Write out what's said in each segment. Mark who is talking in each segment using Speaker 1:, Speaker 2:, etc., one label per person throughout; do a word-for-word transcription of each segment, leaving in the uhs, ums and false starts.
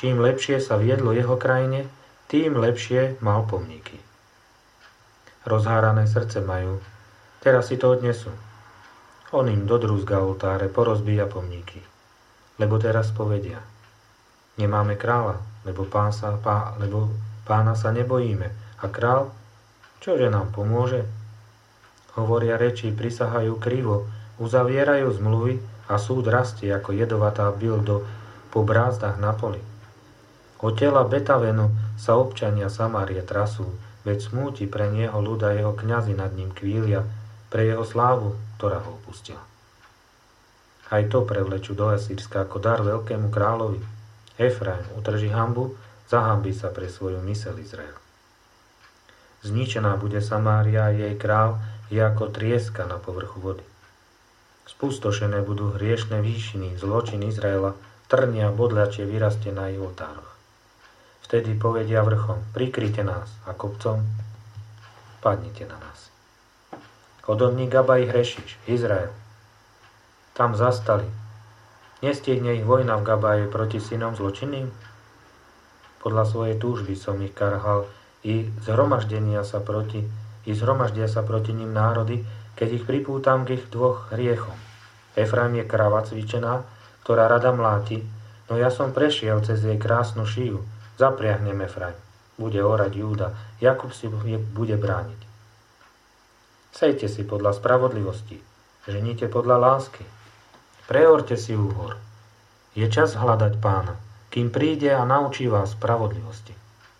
Speaker 1: Čím lepšie sa viedlo jeho krajine, tým lepšie mal pomníky. Rozhárané srdce majú, teraz si to odnesú. On im dodrúzga oltáre, porozbíja pomníky. Lebo teraz povedia, nemáme kráľa, lebo, pán sa, pá, lebo pána sa nebojíme. A král, čože nám pomôže? Hovoria reči, prisahajú krivo, uzavierajú zmluvy a súd rastie ako jedovatá bildo po brázdach na poli. Od tela Betavenu sa občania Samárie trasú, veď smúti pre neho ľud a jeho kňazi nad ním kvília, pre jeho slávu, ktorá ho opustila. Aj to prevlečú do Asýrska ako dar veľkému kráľovi. Efraim utrží hanbu, zahambí sa pre svoju myseľ Izrael. Zničená bude Samária a jej král je ako trieska na povrchu vody. Spustošené budú hriešne výšiny, zločin Izraela, trnia a bodľačie vyrastie na ich oltároch. Vtedy povedia vrchom, prikryte nás a kopcom, padnite na nás. Odolní Gaba ich Hrešiš, Izrael. Tam zastali. Nestihne ich vojna v Gabaje proti synom zločinným? Podľa svojej túžby som ich karhal i zhromaždenia sa proti, i zhromaždia sa proti ním národy, keď ich pripútam k ich dvoch hriechom. Efraim je krava cvičená, ktorá rada mláti, no ja som prešiel cez jej krásnu šiju. Zapriahnem Efraim, bude orať Júda, Jakub si bude brániť. Sejte si podľa spravodlivosti, ženite podľa lásky. Preorte si úhor. Je čas hľadať pána, kým príde a naučí vás spravodlivosti.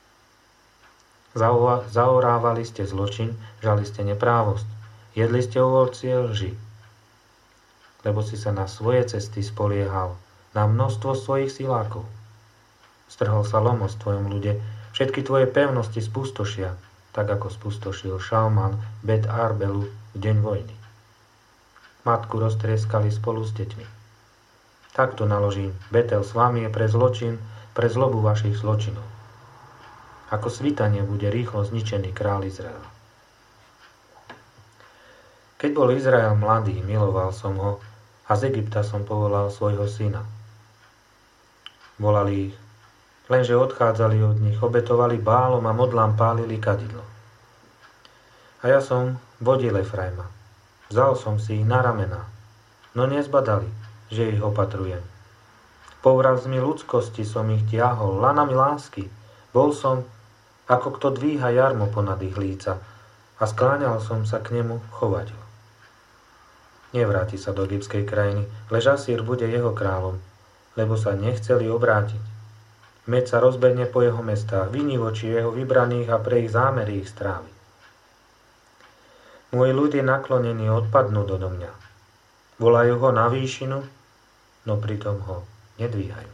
Speaker 1: Zaorávali ste zločin, žali ste neprávosť, jedli ste ovocie lži, lebo si sa na svoje cesty spoliehal, na množstvo svojich silákov. Strhol sa lomos v tvojom ľude, všetky tvoje pevnosti spustošia, tak ako spustošil Šalman Bet Arbelu v deň vojny. Matku roztrieskali spolu s deťmi. Takto naložím, Betel s vami je pre zločin, pre zlobu vašich zločinov. Ako svitanie bude rýchlo zničený kráľ Izraela. Keď bol Izrael mladý, miloval som ho a z Egypta som povolal svojho syna. Volali ich, lenže odchádzali od nich, obetovali bálom a modlám pálili kadidlo. A ja som vodil Efraima. Vzal som si ich na ramená, no nezbadali, že ich opatrujem. Povrazmi ľudskosti som ich tiahol, lanami lásky. Bol som, ako kto dvíha jarmo ponad ich líca, a skláňal som sa k nemu chovať ho. Nevráti sa do egyptskej krajiny, lež Asýr bude jeho kráľom, lebo sa nechceli obrátiť. Med sa rozbehne po jeho mestách, viní voči jeho vybraných a pre ich zámery ich strávi. Môj ľud je naklonený, odpadnú do mňa. Volajú ho na výšinu, no pritom ho nedvíhajú.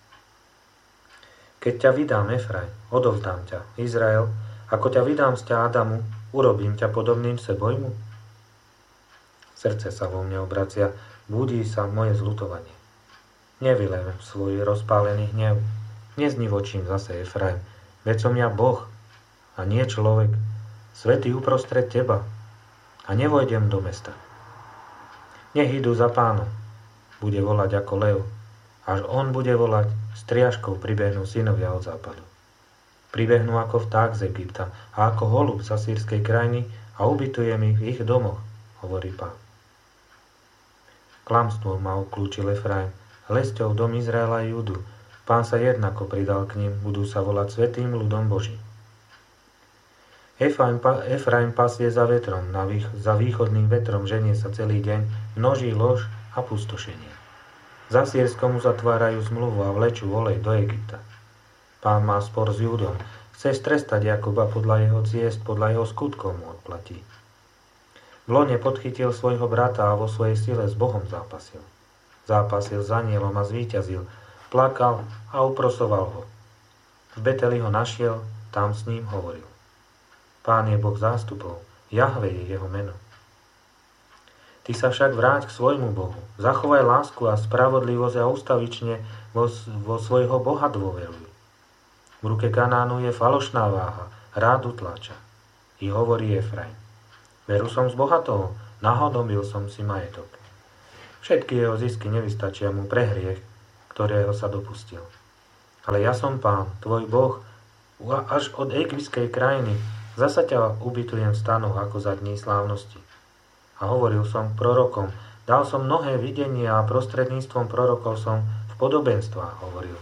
Speaker 1: Keď ťa vydám, Efraim, odovzdám ťa, Izrael, ako ťa vydám z ťa Adamu, urobím ťa podobným sebojmu. Srdce sa vo mne obracia, budí sa moje zľutovanie. Nevylem svoj rozpálený hnev, neznivočím zase Efraim, veď som ja Boh a nie človek, svätý uprostred teba, a nevojdem do mesta. Nech idú za pánom, bude volať ako lev, až on bude volať, striažkou pribehnú synovia od západu. Pribehnú ako vták z Egypta a ako holub z asýrskej krajiny a ubytujem ich v ich domoch, hovorí pán. Klamstvom ma obklúčil Efraim, lesťou dom Izraela a Júdu. Pán sa jednako pridal k ním, budú sa volať svätým ľudom Božím. Efraim, Efraim pasie za vetrom, na vých, za východným vetrom ženie sa celý deň, množí lož a pustošenie. Za Asýrskom uzatvárajú zmluvu a vlečú olej do Egypta. Pán má spor s Júdom, chce strestať Jakuba podľa jeho ciest, podľa jeho skutkov mu odplatí. V lone podchytil svojho brata a vo svojej sile s Bohom zápasil. Zápasil s anielom a zvíťazil, plakal a uprosoval ho. V Beteli ho našiel, tam s ním hovoril. Pán je Boh zástupov, Jahve je jeho meno. Ty sa však vráť k svojmu Bohu, zachovaj lásku a spravodlivosť a ustavične vo, vo svojho Boha dôveruj. V ruke Kanánu je falošná váha, rád utláča. I hovorí Efraim. Veru som zbohatol, nahodobil som si majetok. Všetky jeho zisky nevystačia mu pre hriech, ktorého sa dopustil. Ale ja som Pán, tvoj Boh, až od egyptskej krajiny, zasa ťa ubytujem v stanoch ako za dní slávnosti. A hovoril som prorokom, dal som mnohé videnia a prostredníctvom prorokov som v podobenstvách hovoril.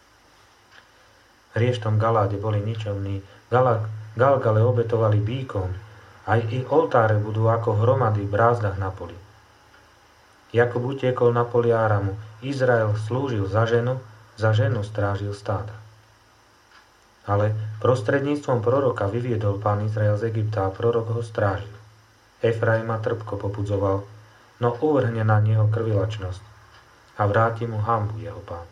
Speaker 1: V rieštom Galáde boli ničomní, Galá, Galgale obetovali bíkom, aj ich oltáre budú ako hromady v brázdach na poli. Jakub utiekol na poli Áramu, Izrael slúžil za ženu, za ženu strážil stáda. Ale prostredníctvom proroka vyviedol Pán Izrael z Egypta a prorok ho strážil. Efraima trpko popudzoval, no uvrhne na neho krvilačnosť a vráti mu hanbu jeho Pán.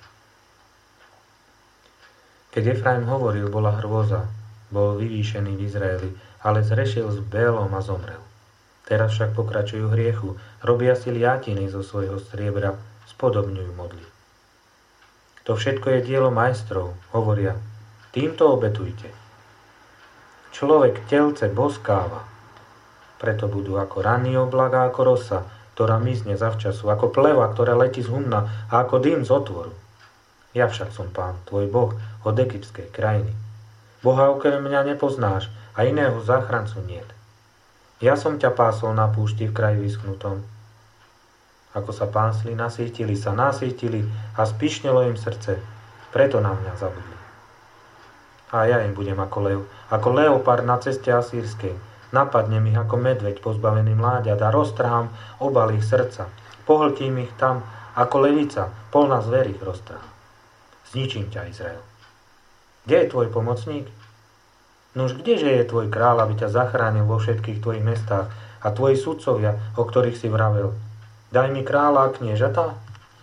Speaker 1: Keď Efraim hovoril, bola hrôza, bol vyvýšený v Izraeli, ale zrešil s Bélom a zomrel. Teraz však pokračujú hriechu, robia si liatiny zo svojho striebra, spodobňujú modly. To všetko je dielo majstrov, hovoria, týmto obetujte. Človek telce boskáva, preto budú ako ranný oblak a ako rosa, ktorá mizne zavčasu, ako pleva, ktorá letí z humna a ako dym z otvoru. Ja však som Pán, tvoj Boh, od egyptskej krajiny. Boha okrem mňa nepoznáš a iného záchrancu niet. Ja som ťa pásol na púšti v kraji vyschnutom. Ako sa pásli, nasýtili sa, nasýtili a spíšnelo im srdce, preto na mňa zabudli. A ja im budem ako lev, ako leopard na ceste asýrskej. Napadnem ich ako medveď pozbavený mláďat a roztrhám obal ich srdca. Pohltím ich tam ako levica, polná zverí ich roztrhám. Zničím ťa, Izrael. Kde je tvoj pomocník? Nuž kdeže je tvoj kráľ, aby ťa zachránil vo všetkých tvojich mestách a tvoji sudcovia, o ktorých si vravel? Daj mi kráľa a kniežatá?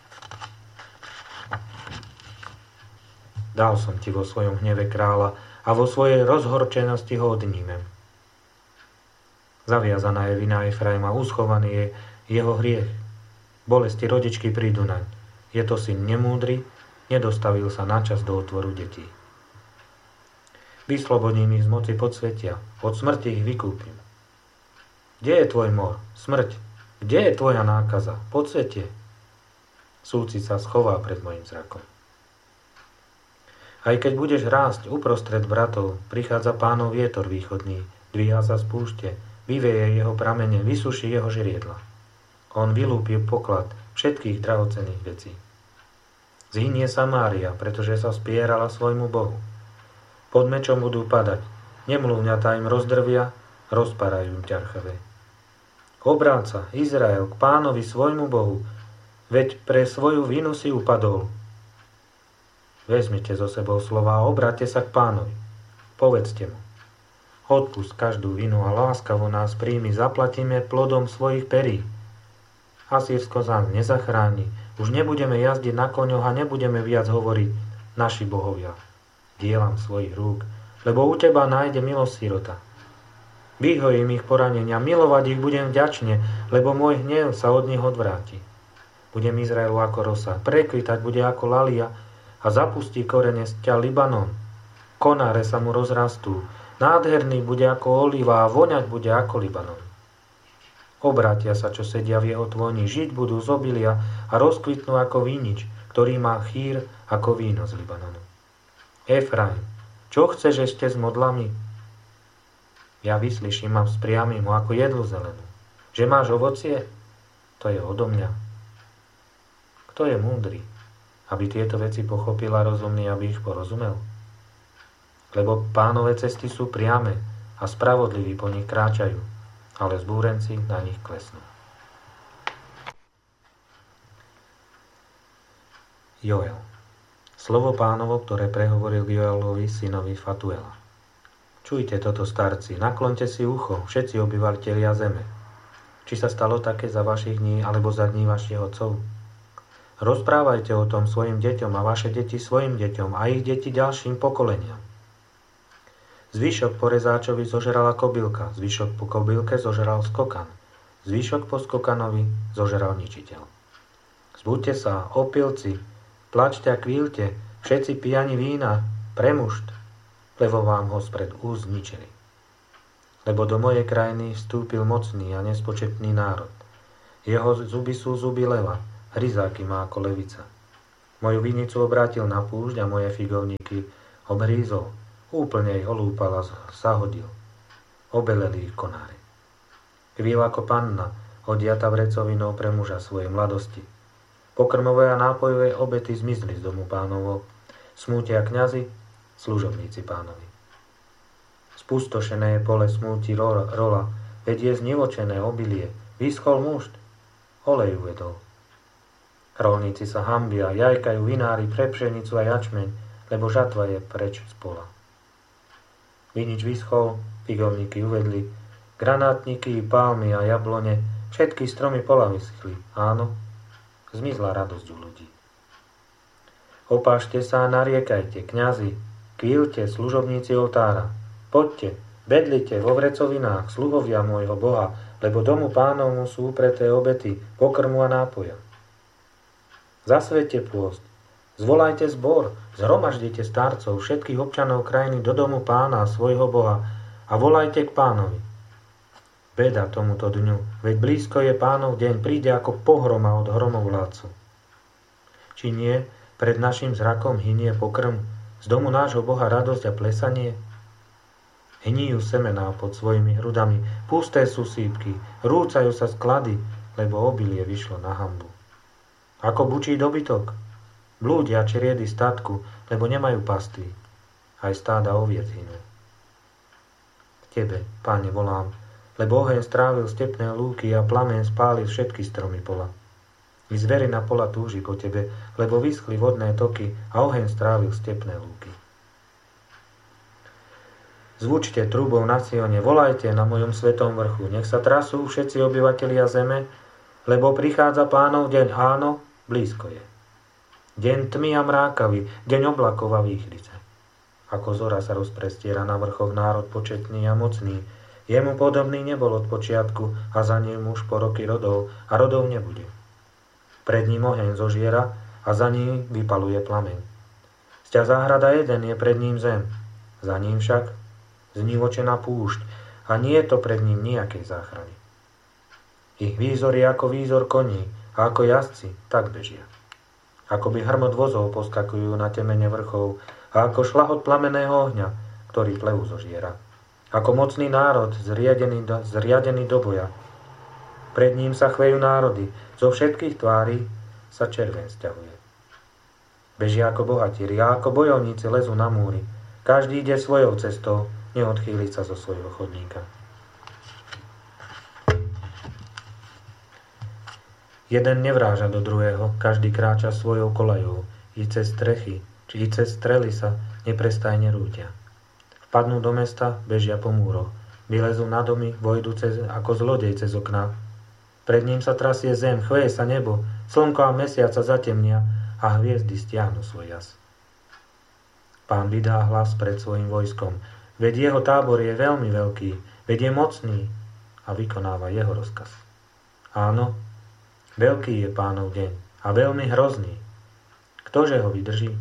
Speaker 1: Dal som ti vo svojom hneve kráľa a vo svojej rozhorčenosti ho odnímem. Zaviazaná je vina Efraima, uschovaný je jeho hriech. Bolesti rodičky prídu naň. Je to syn nemúdry, nedostavil sa na čas do otvoru detí. Vyslobodím ich z moci podsvetia, od smrti ich vykúpim. Kde je tvoj mor, smrť? Kde je tvoja nákaza, podsvetie? Súcit sa schová pred mojim zrakom. Aj keď budeš rásť uprostred bratov, prichádza Pánov vietor východný, dvíha sa z púšte, vyveje jeho pramene, vysuší jeho žriedla. On vylúpi poklad všetkých drahocenných vecí. Zhynie Samária, pretože sa spierala svojmu Bohu. Pod mečom budú padať, nemluvňatá im rozdrvia, rozparajú im ťarchavé. Obráca Izrael k Pánovi svojmu Bohu, veď pre svoju vinu si upadol. Vezmite zo sebou slova a obráťte sa k Pánovi. Povedzte mu. Odpust každú vinu a láskavo nás príjmi, zaplatíme plodom svojich perí. Asýrsko nás nezachráni, už nebudeme jazdiť na koňoch a nebudeme viac hovoriť naši bohovia. Dielam svojich rúk, lebo u teba nájde milosť sirota. Vyhojím ich poranenia, milovať ich budem vďačne, lebo môj hnev sa od nich odvráti. Budem Izraelu ako rosa, prekvitať bude ako lalia a zapustí korene z ťa Libanon. Konáre sa mu rozrastú, nádherný bude ako oliva a voňať bude ako Libanon. Obrátia sa, čo sedia v jeho tvoni, žiť budú z obilia a rozkvitnú ako vínič, ktorý má chýr ako víno z Libanonu. Efraim, čo chceš ešte s modlami? Ja vyslyším a vzpriamím ho ako jedlu zelenú. Že máš ovocie? To je odo mňa. Kto je múdry, aby tieto veci pochopil a rozumný, aby ich porozumel? Lebo Pánove cesty sú priame a spravodliví po nich kráčajú, ale zbúrenci na nich klesnú. Joel. Slovo Pánovo, ktoré prehovoril Joelovi, synovi Fatuela. Čujte toto, starci, naklonte si ucho, všetci obyvateľia zeme. Či sa stalo také za vašich dní, alebo za dní vašich otcov? Rozprávajte o tom svojim deťom a vaše deti svojim deťom a ich deti ďalším pokoleniam. Zvyšok po rezáčovi zožerala kobylka, zvyšok po kobylke zožeral skokan, zvyšok po skokanovi zožeral ničiteľ. Zbuďte sa, opilci, plačte a kvílte, všetci pijani vína, premušt, lebo vám ho spred úst zničili. Lebo do mojej krajiny vstúpil mocný a nespočetný národ. Jeho zuby sú zuby leva, hryzáky má ako levica. Moju vinicu obrátil na púšť a moje figovníky obhrízol. Úplne ich olúpal a zahodil. Obeleli ich konáre. Kvíl ako panna, odiata vrecovinou pre muža svojej mladosti. Pokrmové a nápojové obety zmizli z domu pánovo. Smútia kňazi, služobníci pánovi. Spustošené je pole smúti rola, veď je znivočené obilie. Vyschol mušt, olej uvedol. Rolníci sa hambia, jajkajú vinári pre pšenicu a jačmeň, lebo žatva je preč z pola. Vinič vyschol, figovníky uvedli, granátniky, palmy a jablone, všetky stromy pola vyschli. Áno, zmizla radosť u ľudí. Opášte sa a nariekajte, kňazi, kvílte, služobníci oltára. Poďte, bedlite vo vrecovinách, sluhovia môjho Boha, lebo domu pánovmu sú upreté obety, pokrmu a nápoja. Zasvete pôst, zvolajte zbor, zhromaždite starcov, všetkých občanov krajiny do domu pána, svojho Boha a volajte k pánovi. Beda tomuto dňu, veď blízko je pánov deň, príde ako pohroma od hromovládcu. Či nie, pred našim zrakom hynie pokrm, z domu nášho Boha radosť a plesanie? Hníjú semená pod svojimi hrudami, pusté sú sípky, rúcajú sa sklady, lebo obilie vyšlo na hanbu. Ako bučí dobytok, blúdia čriedy statku, lebo nemajú pastvy, aj stáda oviec hynú. Tebe, Páne, volám, lebo oheň strávil stepné lúky a plameň spálil všetky stromy pola. I zverina pola túži po tebe, lebo vyschli vodné toky a oheň strávil stepné lúky. Zvučte trúbou na Sione, volajte na mojom svetom vrchu, nech sa trasú všetci obyvatelia zeme, lebo prichádza Pánov deň, áno, blízko je. Deň tmy a mrákavy, deň oblakov a výchrice. Ako zora sa rozprestiera na vrchoch národ početný a mocný, jemu podobný nebol od počiatku a za ním už po roky rodov a rodov nebude. Pred ním oheň zožiera a za ním vypaluje plameň. Sťa záhrada jeden je pred ním zem, za ním však znivočená púšť a nie je to pred ním nejakej záchrany. Ich výzor je ako výzor koní a ako jazdci tak bežia. Ako by hrmot vozov poskakujú na temene vrchov a ako šlahot plameného ohňa, ktorý plevu zožiera. Ako mocný národ zriadený do, zriadený do boja. Pred ním sa chvejú národy, zo všetkých tvári sa červen sťahuje. Bežia ako bohatieri a ako bojovníci lezú na múry. Každý ide svojou cestou, neodchýliť sa zo svojho chodníka. Jeden nevráža do druhého, každý kráča svojou koľajou, i cez strechy, či i cez strely sa neprestajne rútia. Vpadnú do mesta, bežia po múroch, vylezú na domy, vojdu cez, ako zlodej cez okná. Pred ním sa trasie zem, chveje sa nebo, slnko a mesiac sa zatemnia a hviezdy stiahnu svoj jas. Pán vydá hlas pred svojim vojskom, veď jeho tábor je veľmi veľký, veď je mocný a vykonáva jeho rozkaz. Áno, veľký je Pánov deň a veľmi hrozný. Ktože ho vydrží?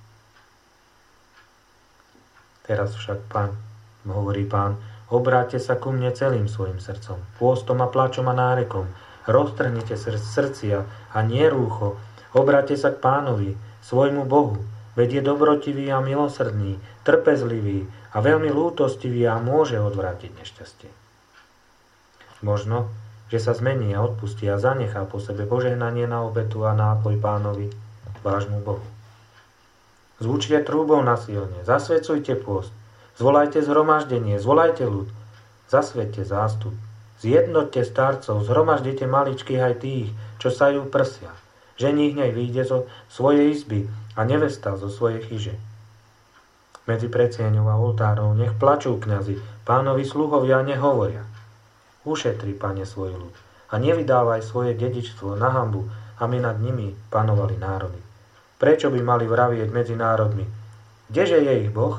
Speaker 1: Teraz však, Pán, hovorí Pán, obráťte sa ku mne celým svojim srdcom, pôstom a plačom a nárekom, roztrhnite srdcia a nie rúcho, obráťte sa k Pánovi, svojmu Bohu, veď je dobrotivý a milosrdný, trpezlivý a veľmi lútostivý a môže odvrátiť nešťastie. Možno, že sa zmení a odpustí a zanechá po sebe požehnanie na obetu a nápoj Pánovi, vášmu Bohu. Zvučte trúbou na Sione, zasvedcujte pôst, zvolajte zhromaždenie, zvolajte ľud, zasvedte zástup, zjednoťte starcov, zhromaždite maličkých aj tých, čo sajú prsia. Ženích nej vyjde zo svojej izby a nevesta zo svojej chyže. Medzi predsieňou a oltárov nech plačú kňazi, Pánovi sluhovia nech hovoria. Ušetri, Pane, svoj ľud a nevydávaj svoje dedičstvo na hanbu, aby nad nimi panovali národy. Prečo by mali vravieť medzi národmi? Kdeže je ich Boh?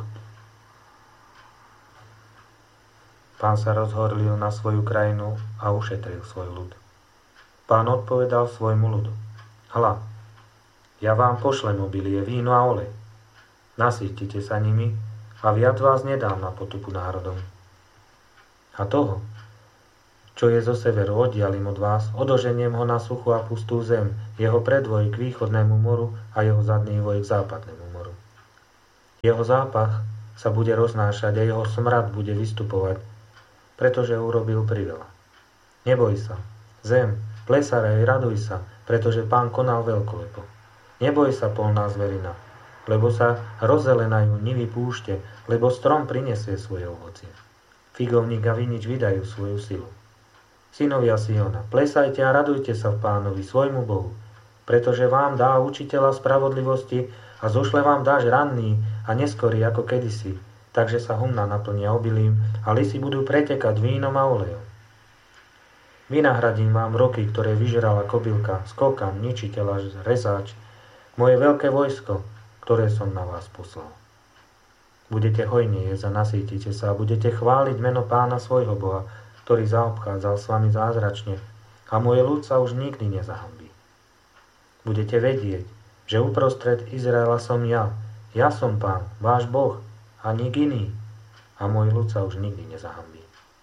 Speaker 1: Pán sa rozhorlil na svoju krajinu a ušetril svoj ľud. Pán odpovedal svojmu ľudu. Hľa, ja vám pošlem obilie, víno a olej. Nasýtite sa nimi a viac vás nedám na potupu národom. A toho, čo je zo severu, oddialím od vás, odoženiem ho na suchú a pustú zem, jeho predvoj k východnému moru a jeho zadný voj k západnému moru. Jeho zápach sa bude roznášať a jeho smrad bude vystupovať, pretože urobil priveľa. Neboj sa, zem, plesarej, raduj sa, pretože Pán konal veľkolepo. Neboj sa, polná zverina, lebo sa rozelenajú nivy púšte, lebo strom prinesie svoje ovocie. Figovník a vinič vydajú svoju silu. Synovia Siona, plesajte a radujte sa v Pánovi, svojmu Bohu, pretože vám dá učiteľa spravodlivosti a zošle vám dáž ranný a neskorý ako kedysi, takže sa humna naplnia obilím a lisy budú pretekať vínom a olejom. Vynahradím vám roky, ktoré vyžrala kobylka, skokan, ničiteľ, rezáč, moje veľké vojsko, ktoré som na vás poslal. Budete hojne jesť a nasýtite sa a budete chváliť meno Pána svojho Boha, ktorý zaobchádzal s vami zázračne a môj ľud sa už nikdy nezahambí. Budete vedieť, že uprostred Izraela som ja, ja som Pán, váš Boh a nik iný a môj ľud sa už nikdy nezahambí.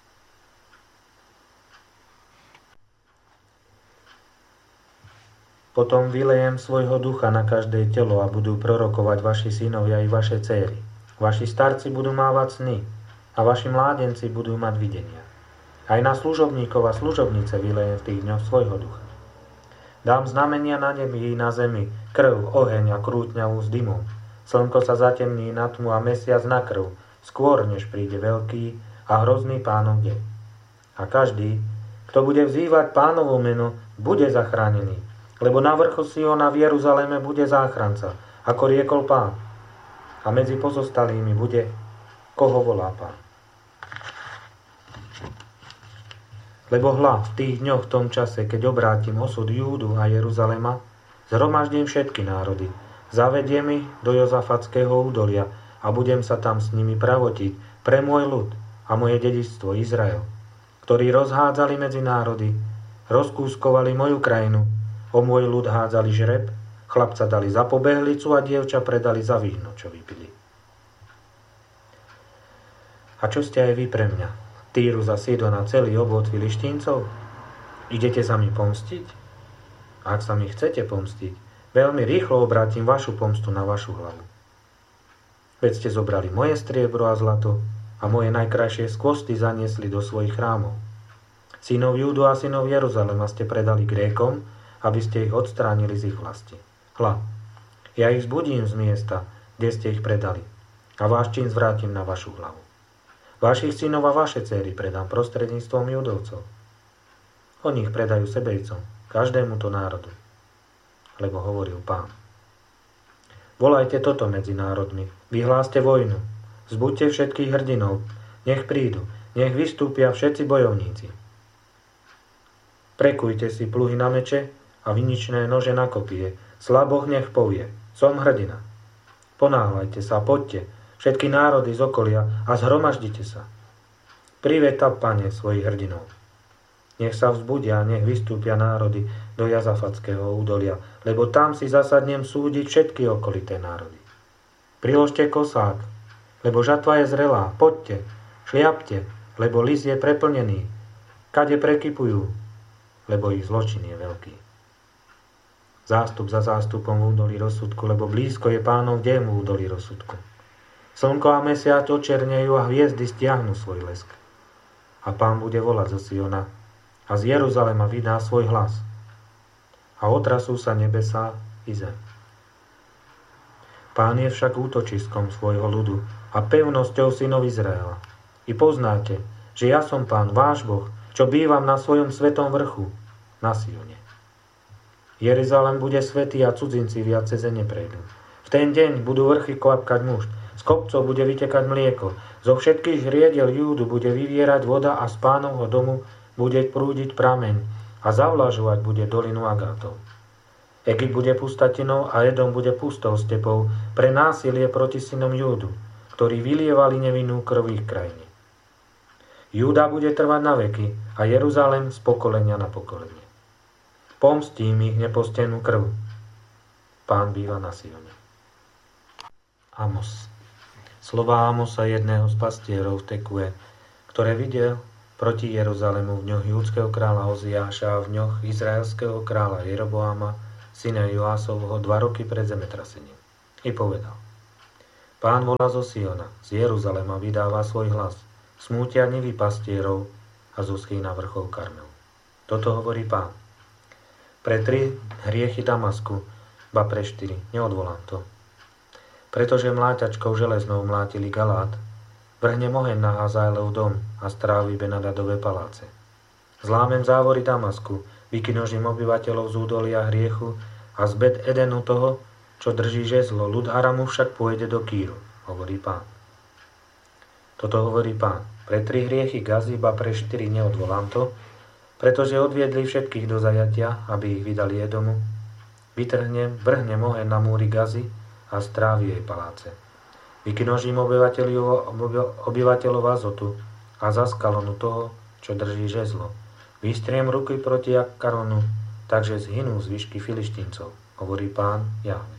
Speaker 1: Potom vylejem svojho ducha na každé telo a budú prorokovať vaši synovia i vaše céry. Vaši starci budú mávať sny a vaši mládenci budú mať videnia. Aj na služobníkov a služobnice vylejem v tých dňoch svojho ducha. Dám znamenia na nebi i na zemi, krv, oheň a krútňavu s dymom. Slnko sa zatemní na tmu a mesiac na krv, skôr než príde veľký a hrozný Pánov deň. A každý, kto bude vzývať Pánovo meno, bude zachránený, lebo na vrchu Siona v Jeruzaleme bude záchranca, ako riekol Pán. A medzi pozostalými bude, koho volá Pán. Lebo hľa, v tých dňoch, v tom čase, keď obrátim osud Júdu a Jeruzalema, zhromaždím všetky národy, zavediem ich do Jozafatského údolia a budem sa tam s nimi pravotiť pre môj ľud a moje dedičstvo Izrael, ktorí rozhádzali medzi národy, rozkúskovali moju krajinu, o môj ľud hádzali žreb, chlapca dali za pobehlicu a dievča predali za víno, čo vypili. A čo ste aj vy pre mňa? Týru za Sidona celý obvod Filištíncov? Idete sa mi pomstiť? Ak sa mi chcete pomstiť, veľmi rýchlo obrátim vašu pomstu na vašu hlavu. Veď ste zobrali moje striebro a zlato a moje najkrajšie skvosty zaniesli do svojich chrámov. Synov Júdu a synov Jeruzalema ste predali Grékom, aby ste ich odstránili z ich vlasti. Hľa, ja ich zbudím z miesta, kde ste ich predali a váš čin zvrátim na vašu hlavu. Vašich synov a vaše céry predám prostredníctvom Judovcov. Oni ich predajú sebejcom, každému to národu. Lebo hovoril Pán. Volajte toto medzi národmi, vyhláste vojnu, zbuďte všetkých hrdinov, nech prídu, nech vystúpia všetci bojovníci. Prekujte si pluhy na meče a viničné nože na kopie, slaboch nech povie, som hrdina. Ponáhľajte sa, poďte, všetky národy z okolia a zhromaždite sa. Priveta, Pane, svojich hrdinov. Nech sa vzbudia, nech vystúpia národy do Jazafatského údolia, lebo tam si zasadnem súdiť všetky okolité národy. Priložte kosák, lebo žatva je zrelá, poďte, šliapte, lebo lis je preplnený, kade prekypujú, lebo ich zločin je veľký. Zástup za zástupom v údolí rozsudku, lebo blízko je Pánov deň v údolí rozsudku. Slnko a mesiac očernejú a hviezdy stiahnu svoj lesk. A Pán bude volať zo Siona a z Jeruzalema vydá svoj hlas. A otrasú sa nebesá i zem. Pán je však útočiskom svojho ľudu a pevnosťou synov Izraela. I poznáte, že ja som Pán, váš Boh, čo bývam na svojom svetom vrchu, na Sione. Jeruzalem bude svätý a cudzinci viac ceze neprejdú. V ten deň budú vrchy kvapkať mušt, z kopcov bude vytekať mlieko, zo všetkých hriediel Júdu bude vyvierať voda a z Pánovho domu bude prúdiť prameň a zavlažovať bude dolinu Agátov. Egypt bude pustatinou a Edom bude pustou stepou pre násilie proti synom Júdu, ktorí vylievali nevinnú krv ich krajine. Júda bude trvať na veky a Jeruzalem z pokolenia na pokolenie. Pomstím ich nepostenú krv. Pán býva na Sione. Amos. Slová Amosa, jedného z pastierov v Tekue, ktoré videl proti Jeruzalému v dňoch júdskeho kráľa Oziáša a v dňoch izraelského kráľa Jeroboáma, syna Joásovho, dva roky pred zemetrasením. I povedal: Pán volá zo Siona, z Jeruzalema vydáva svoj hlas, smútia nivy pastierov a zuschý na vrchol Karmel. Toto hovorí Pán. Pre tri hriechy Damasku, ba pre štyri, neodvolám to. Pretože mláťačkou železnou mlátili Galát, vrhne oheň na Hazaelov dom a strávi Benadadové paláce. Zlámem závory Damasku, vykinožím obyvateľov z údolia hriechu a z Bet Edenu toho, čo drží žezlo, ľud Aramu však pôjde do Kýru, hovorí Pán. Toto hovorí Pán. Pre tri hriechy Gazy, ba pre štyri neodvolám to, pretože odviedli všetkých do zajatia, aby ich vydali Edomu. Vytrhnem, vrhnem oheň na múry Gazy a strávi jej paláce. Vykinožím obyvateľov Azotu a za skalonu toho, čo drží žezlo. Vystriem ruky proti Akaronu, takže zhynú zvyšky Filištíncov, hovorí Pán Jahve.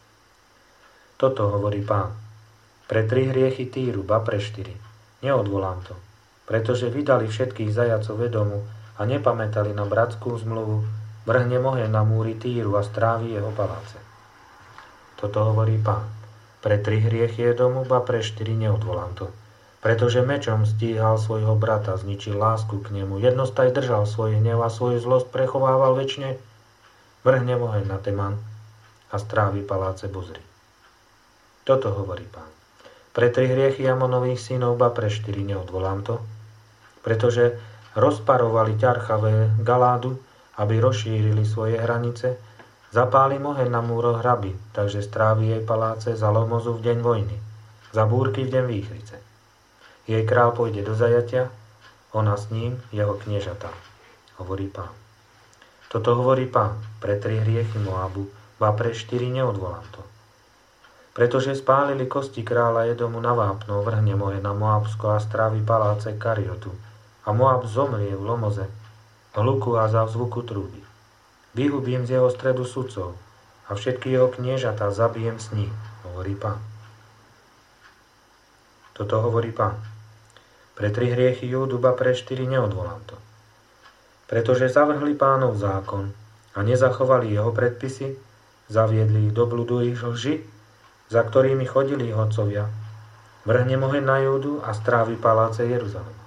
Speaker 1: Toto hovorí Pán. Pre tri hriechy Týru, ba pre štyri. Neodvolám to, pretože vydali všetkých zajacov Edomu a nepamätali na bratskú zmluvu, vrhne oheň na múry Týru a strávi jeho paláce. Toto hovorí Pán. Pre tri hriechy Edomu, ba pre štyri neodvolám to, pretože mečom stíhal svojho brata, zničil lásku k nemu, jednostaj držal svoj hnev a svoju zlosť prechovával večne, vrhne oheň na Teman a strávi paláce Bozry. Toto hovorí Pán. Pre tri hriechy Amonových synov, ba pre štyri neodvolám to, pretože rozparovali ťarchavé Galádu, aby rozšírili svoje hranice, zapáli oheň na múroch Raby, takže strávi jej paláce za Lomozu v deň vojny, za búrky v deň výchrice. Jej král pôjde do zajatia, ona s ním, jeho kniežatá, hovorí Pán. Toto hovorí Pán. Pre tri hriechy Moabu, ba pre štyri neodvolám to. Pretože spálili kosti kráľa Edomu na vápno, vrhne oheň na Moabsko a strávi paláce Kariotu. A Moab zomrie v Lomoze, hluku a závzvuku trúby. Vyhubím z jeho stredu sudcov a všetky jeho kniežatá zabijem s ním, hovorí Pán. Toto hovorí Pán. Pre tri hriechy Júdu, ba pre štyri neodvolám to. Pretože zavrhli Pánov zákon a nezachovali jeho predpisy, zaviedli ich do bludu ich lži, za ktorými chodili ich otcovia, vrhne oheň na Júdu a strávi paláce Jeruzalema.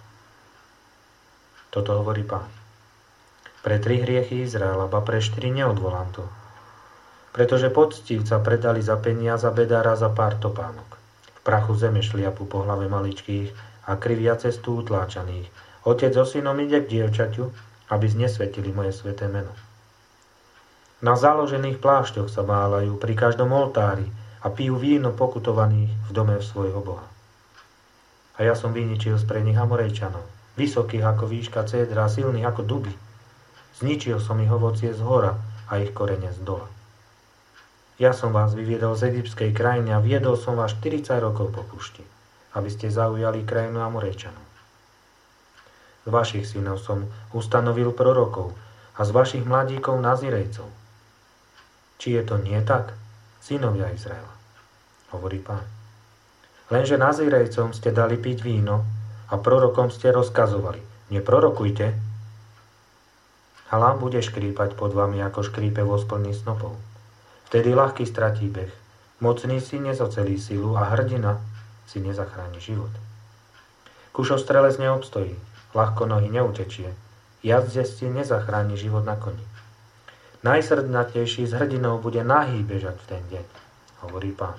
Speaker 1: Toto hovorí Pán. Pre tri hriechy Izraela, ba pre štyri neodvolám to. Pretože poctivca predali za peniaza, bedára za pár topánok. V prachu zeme šliapu po hlave maličkých a krivia cestu utláčaných. Otec so synom ide k dievčaťu, aby znesvetili moje sväté meno. Na založených plášťoch sa váľajú pri každom oltári a pijú víno pokutovaných v dome svojho Boha. A ja som vyničil spred nich Amorejčanov, vysokých ako výška cédra, silných ako duby. Zničil som ich ovocie z hora a ich korene z dola. Ja som vás vyviedol z egyptskej krajiny a viedol som vás štyridsať rokov po púšti, aby ste zaujali krajinu Amorejčanov. Z vašich synov som ustanovil prorokov a z vašich mladíkov nazirejcov. Či je to nie tak, synovia Izraela, hovorí Pán. Lenže nazirejcom ste dali piť víno a prorokom ste rozkazovali: neprorokujte. Halám bude škrípať pod vami, ako škrípe vo splný snopov. Vtedy ľahký stratí beh, mocný si nezocelí silu a hrdina si nezachráni život. Kušostrelec neobstojí, ľahko nohy neutečie, jazdec si nezachráni život na koni. Najsrdnatejší z hrdinov bude nahý bežať v ten deň, hovorí Pán.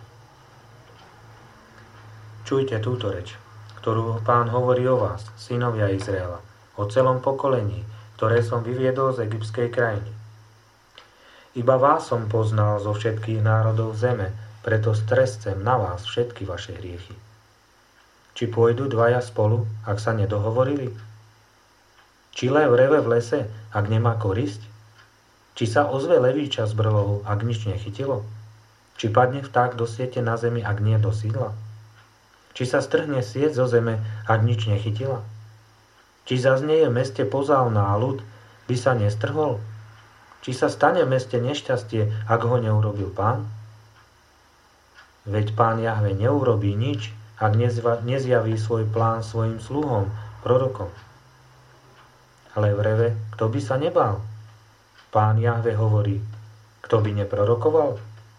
Speaker 1: Čujte túto reč, ktorú Pán hovorí o vás, synovia Izraela, o celom pokolení, ktoré som vyviedol z egyptskej krajiny. Iba vás som poznal zo všetkých národov zeme, preto strescem na vás všetky vaše hriechy. Či pôjdu dvaja spolu, ak sa nedohovorili? Či lev reve v lese, ak nemá korisť? Či sa ozve levíča z brlohu, ak nič nechytilo? Či padne vták do siete na zemi, ak nie do sídla? Či sa strhne sieť zo zeme, ak nič nechytila? Či zaznieje v meste pozálna a ľud by sa nestrhol? Či sa stane v meste nešťastie, ak ho neurobil Pán? Veď Pán Jahve neurobí nič, ak nezjaví svoj plán svojim sluhom, prorokom. Ale v reve, kto by sa nebál? Pán Jahve hovorí, kto by neprorokoval?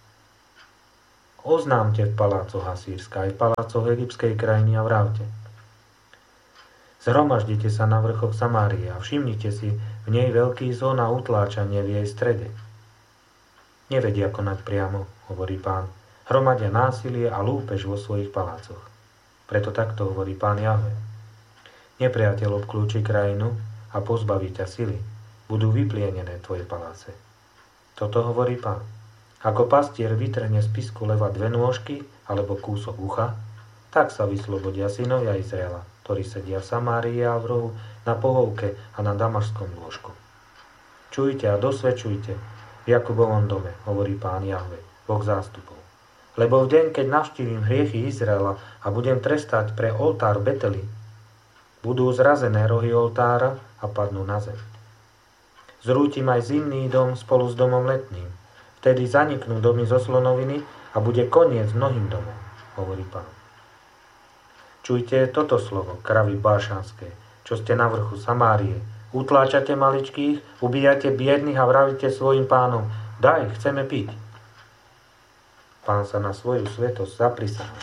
Speaker 1: Oznámte v palácoch Asýrska aj v palácoch egyptskej krajiny a vravte. Zhromaždite sa na vrchoch Samárie a všimnite si v nej veľký zón a utláčanie v jej strede. Nevedia konať priamo, hovorí Pán. Hromadia násilie a lúpež vo svojich palácoch. Preto takto hovorí Pán Jahve. Nepriateľ obklúči krajinu a pozbaví ťa sily. Budú vyplienené tvoje paláce. Toto hovorí Pán. Ako pastier vytrhne z pisku leva dve nôžky alebo kúsok ucha, tak sa vyslobodia synovia Izraela, ktorí sedia v Samárii a v rohu na pohovke a na damašskom lôžku. Čujte a dosvedčujte v Jakubovom dome, hovorí Pán Jahve, Boh zástupov. Lebo v deň, keď navštívim hriechy Izraela a budem trestať pre oltár Beteli, budú zrazené rohy oltára a padnú na zem. Zrútim aj zimný dom spolu s domom letným. Vtedy zaniknú domy zo slonoviny a bude koniec mnohým domom, hovorí Pán. Čujte toto slovo, kravy bášanské, čo ste na vrchu Samárie. Utláčate maličkých, ubíjate biedných a vravíte svojim pánom, daj, chceme piť. Pán sa na svoju svetosť zaprisahá.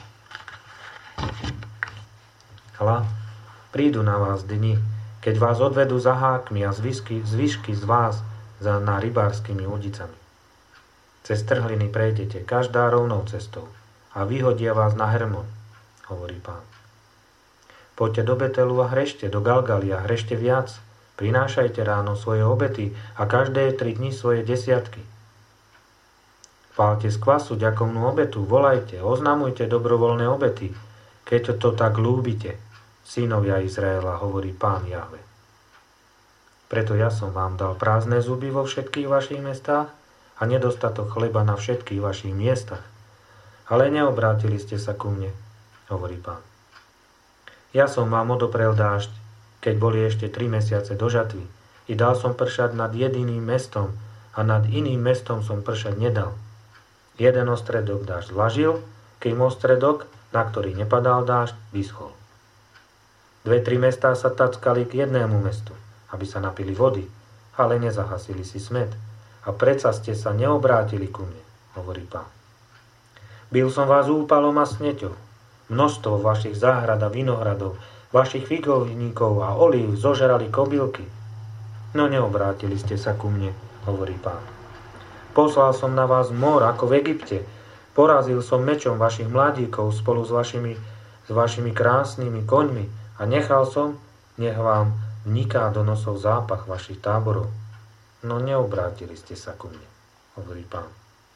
Speaker 1: Hľa, prídu na vás dni, keď vás odvedú za hákmi a zvyšky, zvyšky z vás za na rybárskymi udicami. Cez trhliny prejdete, každá rovnou cestou a vyhodia vás na Hermon, hovorí Pán. Poďte do Betelu a hrešte, do Galgaly a hrešte viac. Prinášajte ráno svoje obety a každé tri dni svoje desiatky. Pálte z kvasu ďakovnú obetu, volajte, oznamujte dobrovoľné obety, keď to tak ľúbite, synovia Izraela, hovorí Pán Jahve. Preto ja som vám dal prázdne zuby vo všetkých vašich mestách a nedostatok chleba na všetkých vašich miestach. Ale neobrátili ste sa ku mne, hovorí Pán. Ja som vám odoprel dážď, keď boli ešte tri mesiace do žatvy, i dal som pršať nad jediným mestom a nad iným mestom som pršať nedal. Jeden ostredok dážď vlažil, kým ostredok, na ktorý nepadal dážď, vyschol. Dve, tri mestá sa tackali k jednému mestu, aby sa napili vody, ale nezahasili si smäd. A predsa ste sa neobrátili ku mne, hovorí Pán. Bil som vás úpalom a sneťou. Množstvo vašich záhrad a vinohradov, vašich figovníkov a olív zožerali kobylky. No neobrátili ste sa ku mne, hovorí Pán. Poslal som na vás mor ako v Egypte. Porazil som mečom vašich mladíkov spolu s vašimi, s vašimi krásnymi koňmi a nechal som, nech vám vniká do nosov zápach vašich táborov. No neobrátili ste sa ku mne, hovorí Pán.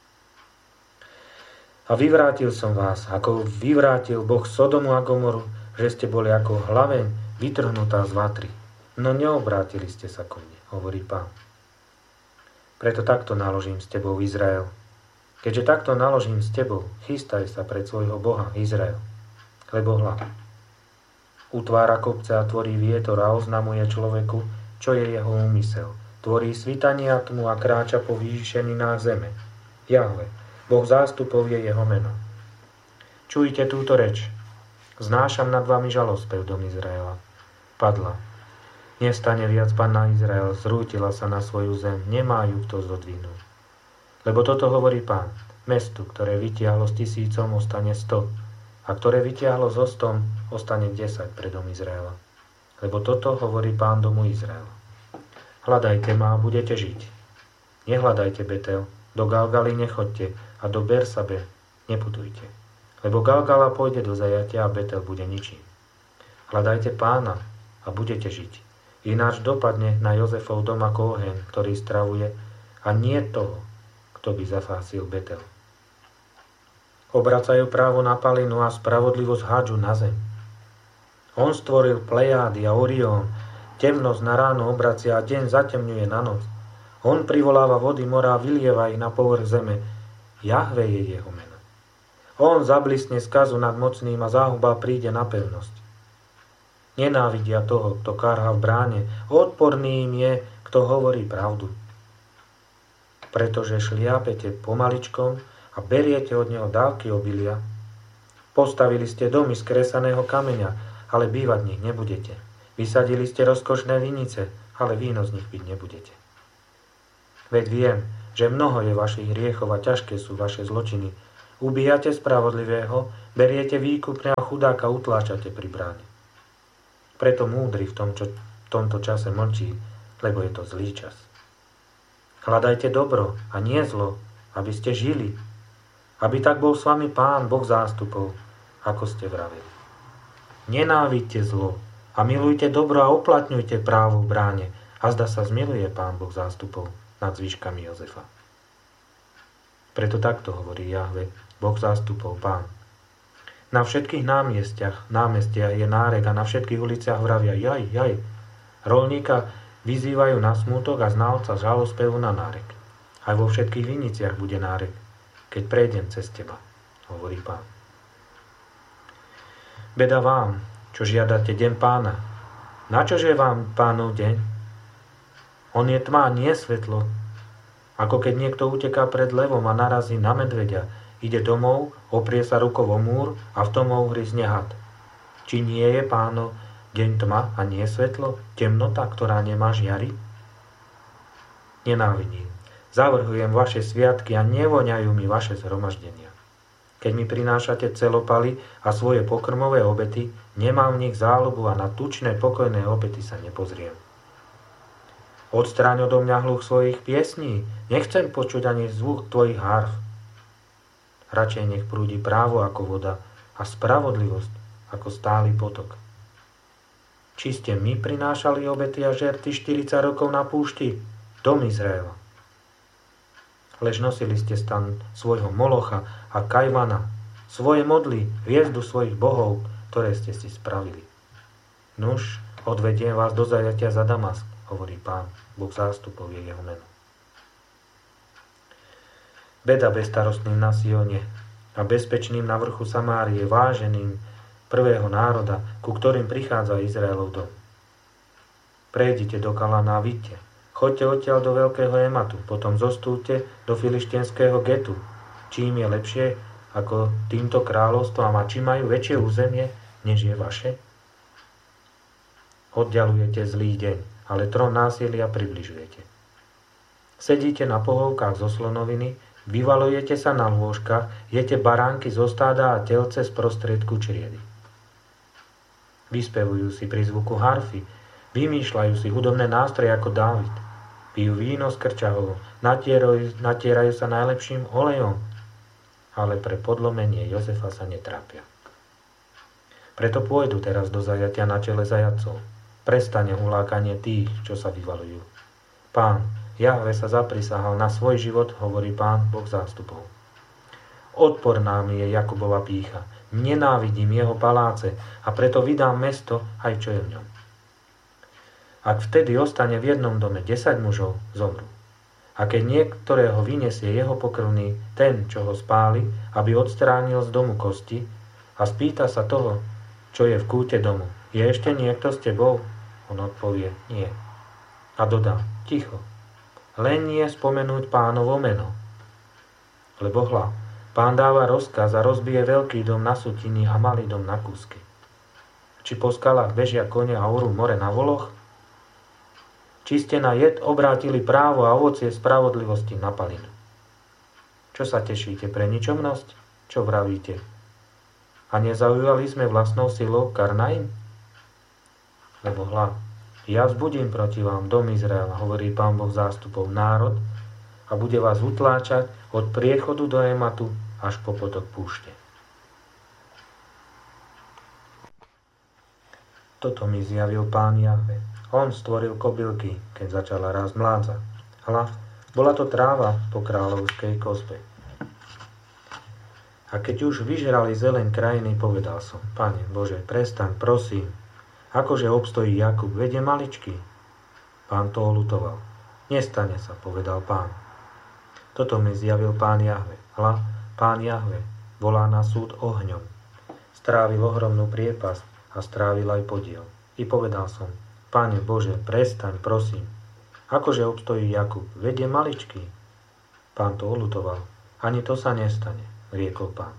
Speaker 1: A vyvrátil som vás, ako vyvrátil Boh Sodomu a Gomoru, že ste boli ako hlaveň vytrhnutá z vatry. No neobrátili ste sa ku mne, hovorí Pán. Preto takto naložím s tebou, Izrael. Keďže takto naložím s tebou, chystaj sa pred svojho Boha, Izrael. Lebo hľa, utvára kopce a tvorí vietor a oznamuje človeku, čo je jeho úmysel. Tvorí svitanie a tmu a kráča po výšeninách zeme. Jahve, Boh zástupov je jeho meno. Čujte túto reč. Znášam nad vami žalospev, dom Izraela. Padla. Nevstane viac panna Izrael, zrútila sa na svoju zem, nemá ju kto zodvihnúť. Lebo toto hovorí Pán. Mestu, ktoré vytiahlo s tisícom, ostane sto. A ktoré vytiahlo so stom, ostane desať pre dom Izraela. Lebo toto hovorí Pán domu Izraela. Hľadajte ma a budete žiť. Nehľadajte Betel, do Galgaly nechoďte a do Bersabe neputujte. Lebo Galgala pôjde do zajatia a Betel bude ničím. Hľadajte Pána a budete žiť. Ináč dopadne na Jozefov dom ako oheň, ktorý stravuje, a nie toho, kto by zafásil Betel. Obracajú právo na palinu a spravodlivosť hádžu na zem. On stvoril Plejády a Orión, temnosť na ráno obracia a deň zatemňuje na noc. On privoláva vody mora a vylieva ich na povrch zeme. Jahve je jeho meno. On zablisne skazu nad mocným a záhuba príde na pevnosť. Nenávidia toho, kto karha v bráne. Odporný im je, kto hovorí pravdu. Pretože šliapete pomaličkom a beriete od neho dávky obilia. Postavili ste domy z kresaného kameňa, ale bývať v nich nebudete. Vysadili ste rozkošné vinice, ale víno z nich piť nebudete. Veď viem, že mnoho je vašich hriechov a ťažké sú vaše zločiny. Ubíjate spravodlivého, beriete výkupného chudáka, utláčate pri bráne. Preto múdry v, tom, čo, v tomto čase mlčí, lebo je to zlý čas. Hľadajte dobro a nie zlo, aby ste žili, aby tak bol s vami Pán, Boh zástupov, ako ste vraveli. Nenávidte zlo a milujte dobro a uplatňujte právo v bráne, a zda sa zmiluje Pán, Boh zástupov, nad zvyškami Jozefa. Preto takto hovorí Jahve, Boh zástupov, Pán. Na všetkých námestiach, námestiach je nárek a na všetkých uliciach vravia jaj, jaj. Rolníka vyzývajú na smútok a znalca žalospevu na nárek. Aj vo všetkých viniciach bude nárek, keď prejdem cez teba, hovorí Pán. Beda vám, čo žiadate deň Pána. Načože vám Pánov deň? On je tma, nie svetlo. Ako keď niekto uteká pred levom a narazí na medveďa, ide domov, oprie sa rukou o múr a v tom uhryzne had. Či nie je, Páno, deň tma a nie svetlo, temnota, ktorá nemá žiary? Nenávidím. Zavrhujem vaše sviatky a nevoňajú mi vaše zhromaždenia. Keď mi prinášate celopaly a svoje pokrmové obety, nemám v nich záľubu a na tučné pokojné obety sa nepozriem. Odstráň odo mňa hluch svojich piesní, nechcem počuť ani zvuk tvojich harf. Radšej nech prúdi právo ako voda a spravodlivosť ako stály potok. Či ste my prinášali obety a žerty štyridsať rokov na púšti, dom Izraela? Lež nosili ste stan svojho Molocha a Kajvana, svoje modly, hviezdu svojich bohov, ktoré ste si spravili. Nuž, odvediem vás do zajatia za Damask, hovorí Pán, Boh zástupov je jeho meno. Beda bezstarostným na Sione a bezpečným na vrchu Samárie, váženým prvého národa, ku ktorým prichádza Izraelov dom. Prejdite do Kalana a vidte, choďte odtiaľ do veľkého Ematu, potom zostúďte do filištenského Getu, čím je lepšie ako týmto kráľovstvám a či majú väčšie územie, než je vaše? Oddialujete zlý deň, ale trón násilia približujete. Sedíte na pohovkách zo slonoviny, vyvalujete sa na lôžkach, jete baránky zo stáda a telce z prostriedku čriedy. Vyspevujú si pri zvuku harfy, vymýšľajú si hudobné nástroje ako Dávid, pijú víno z krčahov, natierajú, natierajú sa najlepším olejom, ale pre podlomenie Jozefa sa netrápia. Preto pôjdu teraz do zajatia na čele zajatcov. Prestane ulákanie tých, čo sa vyvalujú. Pán, Jahve sa zaprisahal na svoj život, hovorí Pán, Boh zástupov. Odporná mi je Jakubova pýcha, nenávidím jeho paláce a preto vydám mesto, aj čo je v ňom. Ak vtedy ostane v jednom dome desať mužov, zomru. A keď niektorého vyniesie jeho pokrvný, ten, čo ho spáli, aby odstránil z domu kosti a spýta sa toho, čo je v kúte domu, je ešte niekto s tebou? On odpovie, nie. A dodá, ticho, len nie spomenúť Pánovo meno. Lebo hľa, Pán dáva rozkaz a rozbije veľký dom na sutiny a malý dom na kúsky. Či po skalách bežia kone a orú more na voloch? Či ste na jed obrátili právo a ovocie spravodlivosti na palinu? Čo sa tešíte pre ničomnosť? Čo vravíte? A nezaujali sme vlastnou silou Karnaim? Lebo hľa, ja vzbudím proti vám dom Izraela, hovorí Pán Boh zástupov, národ, a bude vás utláčať od priechodu do Ematu až po potok púšte. Toto mi zjavil Pán Jahve. On stvoril kobylky, keď začala rásť mládza. Hľa, bola to tráva po kráľovskej kozbe. A keď už vyžrali zeleň krajiny, povedal som, Pane Bože, prestaň, prosím, akože obstojí Jakub, veď je maličký. Pán to oľutoval. Nestane sa, povedal Pán. Toto mi zjavil Pán Jahve. Hľa, Pán Jahve volá na súd ohňom. Strávil ohromnú priepasť a strávil aj podiel. I povedal som, Pane Bože, prestaň, prosím. Akože obstojí Jakub, veď je maličký. Pán to oľutoval. Ani to sa nestane, riekol Pán.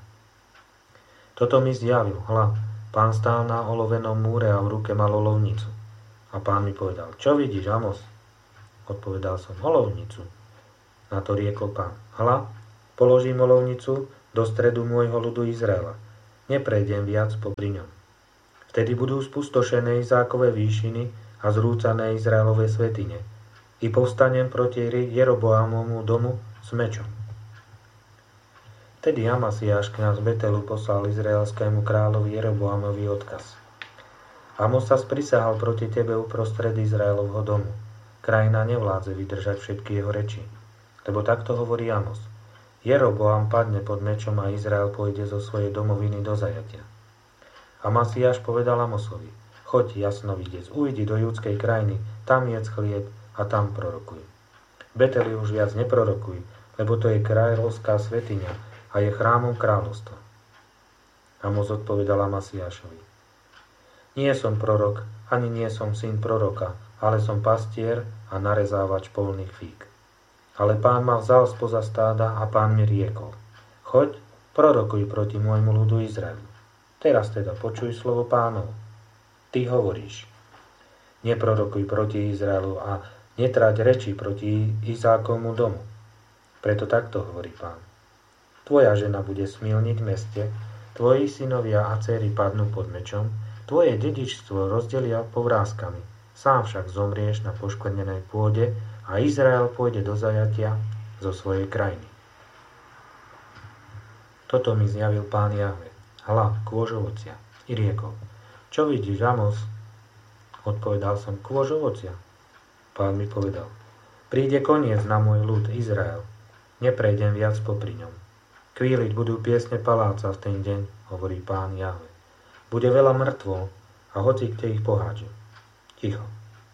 Speaker 1: Toto mi zjavil, hľa, Pán stál na olovenom múre a v ruke mal olovnicu. A Pán mi povedal, čo vidíš, Amos? Odpovedal som, olovnicu. Na to riekol Pán, hľa, položím olovnicu do stredu môjho ľudu Izraela. Neprejdem viac popri ňom. Vtedy budú spustošené Izákove výšiny a zrúcané Izraelové svätyne. I povstanem proti Jeroboamovmu domu s mečom. Vtedy Amasiáš kňaz Betelu poslal izraelskému kráľovi Jeroboamovi odkaz. Amos sa sprisahal proti tebe uprostred Izraelovho domu. Krajina nevládze vydržať všetky jeho reči. Lebo takto hovorí Amos. Jeroboam padne pod mečom a Izrael pôjde zo svojej domoviny do zajatia. Amasiáš povedal Amosovi, choď jasnovidec, ujdi do judskej krajiny, tam jedz chlieb a tam prorokuj. Beteli už viac neprorokuj, lebo to je kráľovská svätyňa a je chrámom kráľovstva. Amos odpovedal Amasiášovi, nie som prorok, ani nie som syn proroka, ale som pastier a narezávač polných fík. Ale Pán ma vzal spoza stáda a Pán mi riekol, choď, prorokuj proti môjmu ľudu Izraelu. Teraz teda počuj slovo Pánov. Ty hovoríš, neprorokuj proti Izraelu a netrať reči proti Izákovmu domu. Preto takto hovorí Pán. Tvoja žena bude smilniť v meste, tvoji synovia a dcéry padnú pod mečom, tvoje dedičstvo rozdelia povrázkami, sám však zomrieš na poškvrnenej pôde a Izrael pôjde do zajatia zo svojej krajiny. Toto mi zjavil Pán Jahve, hľa, kôž ovocia, i riekol, čo vidíš, Amos? Odpovedal som, kôž ovocia. Pán mi povedal, príde koniec na môj ľud Izrael, neprejdem viac popri ňom. Kvíliť budú piesne paláca v ten deň, hovorí Pán Jahve. Bude veľa mŕtvol a hoci kde ich pohádžu. Ticho.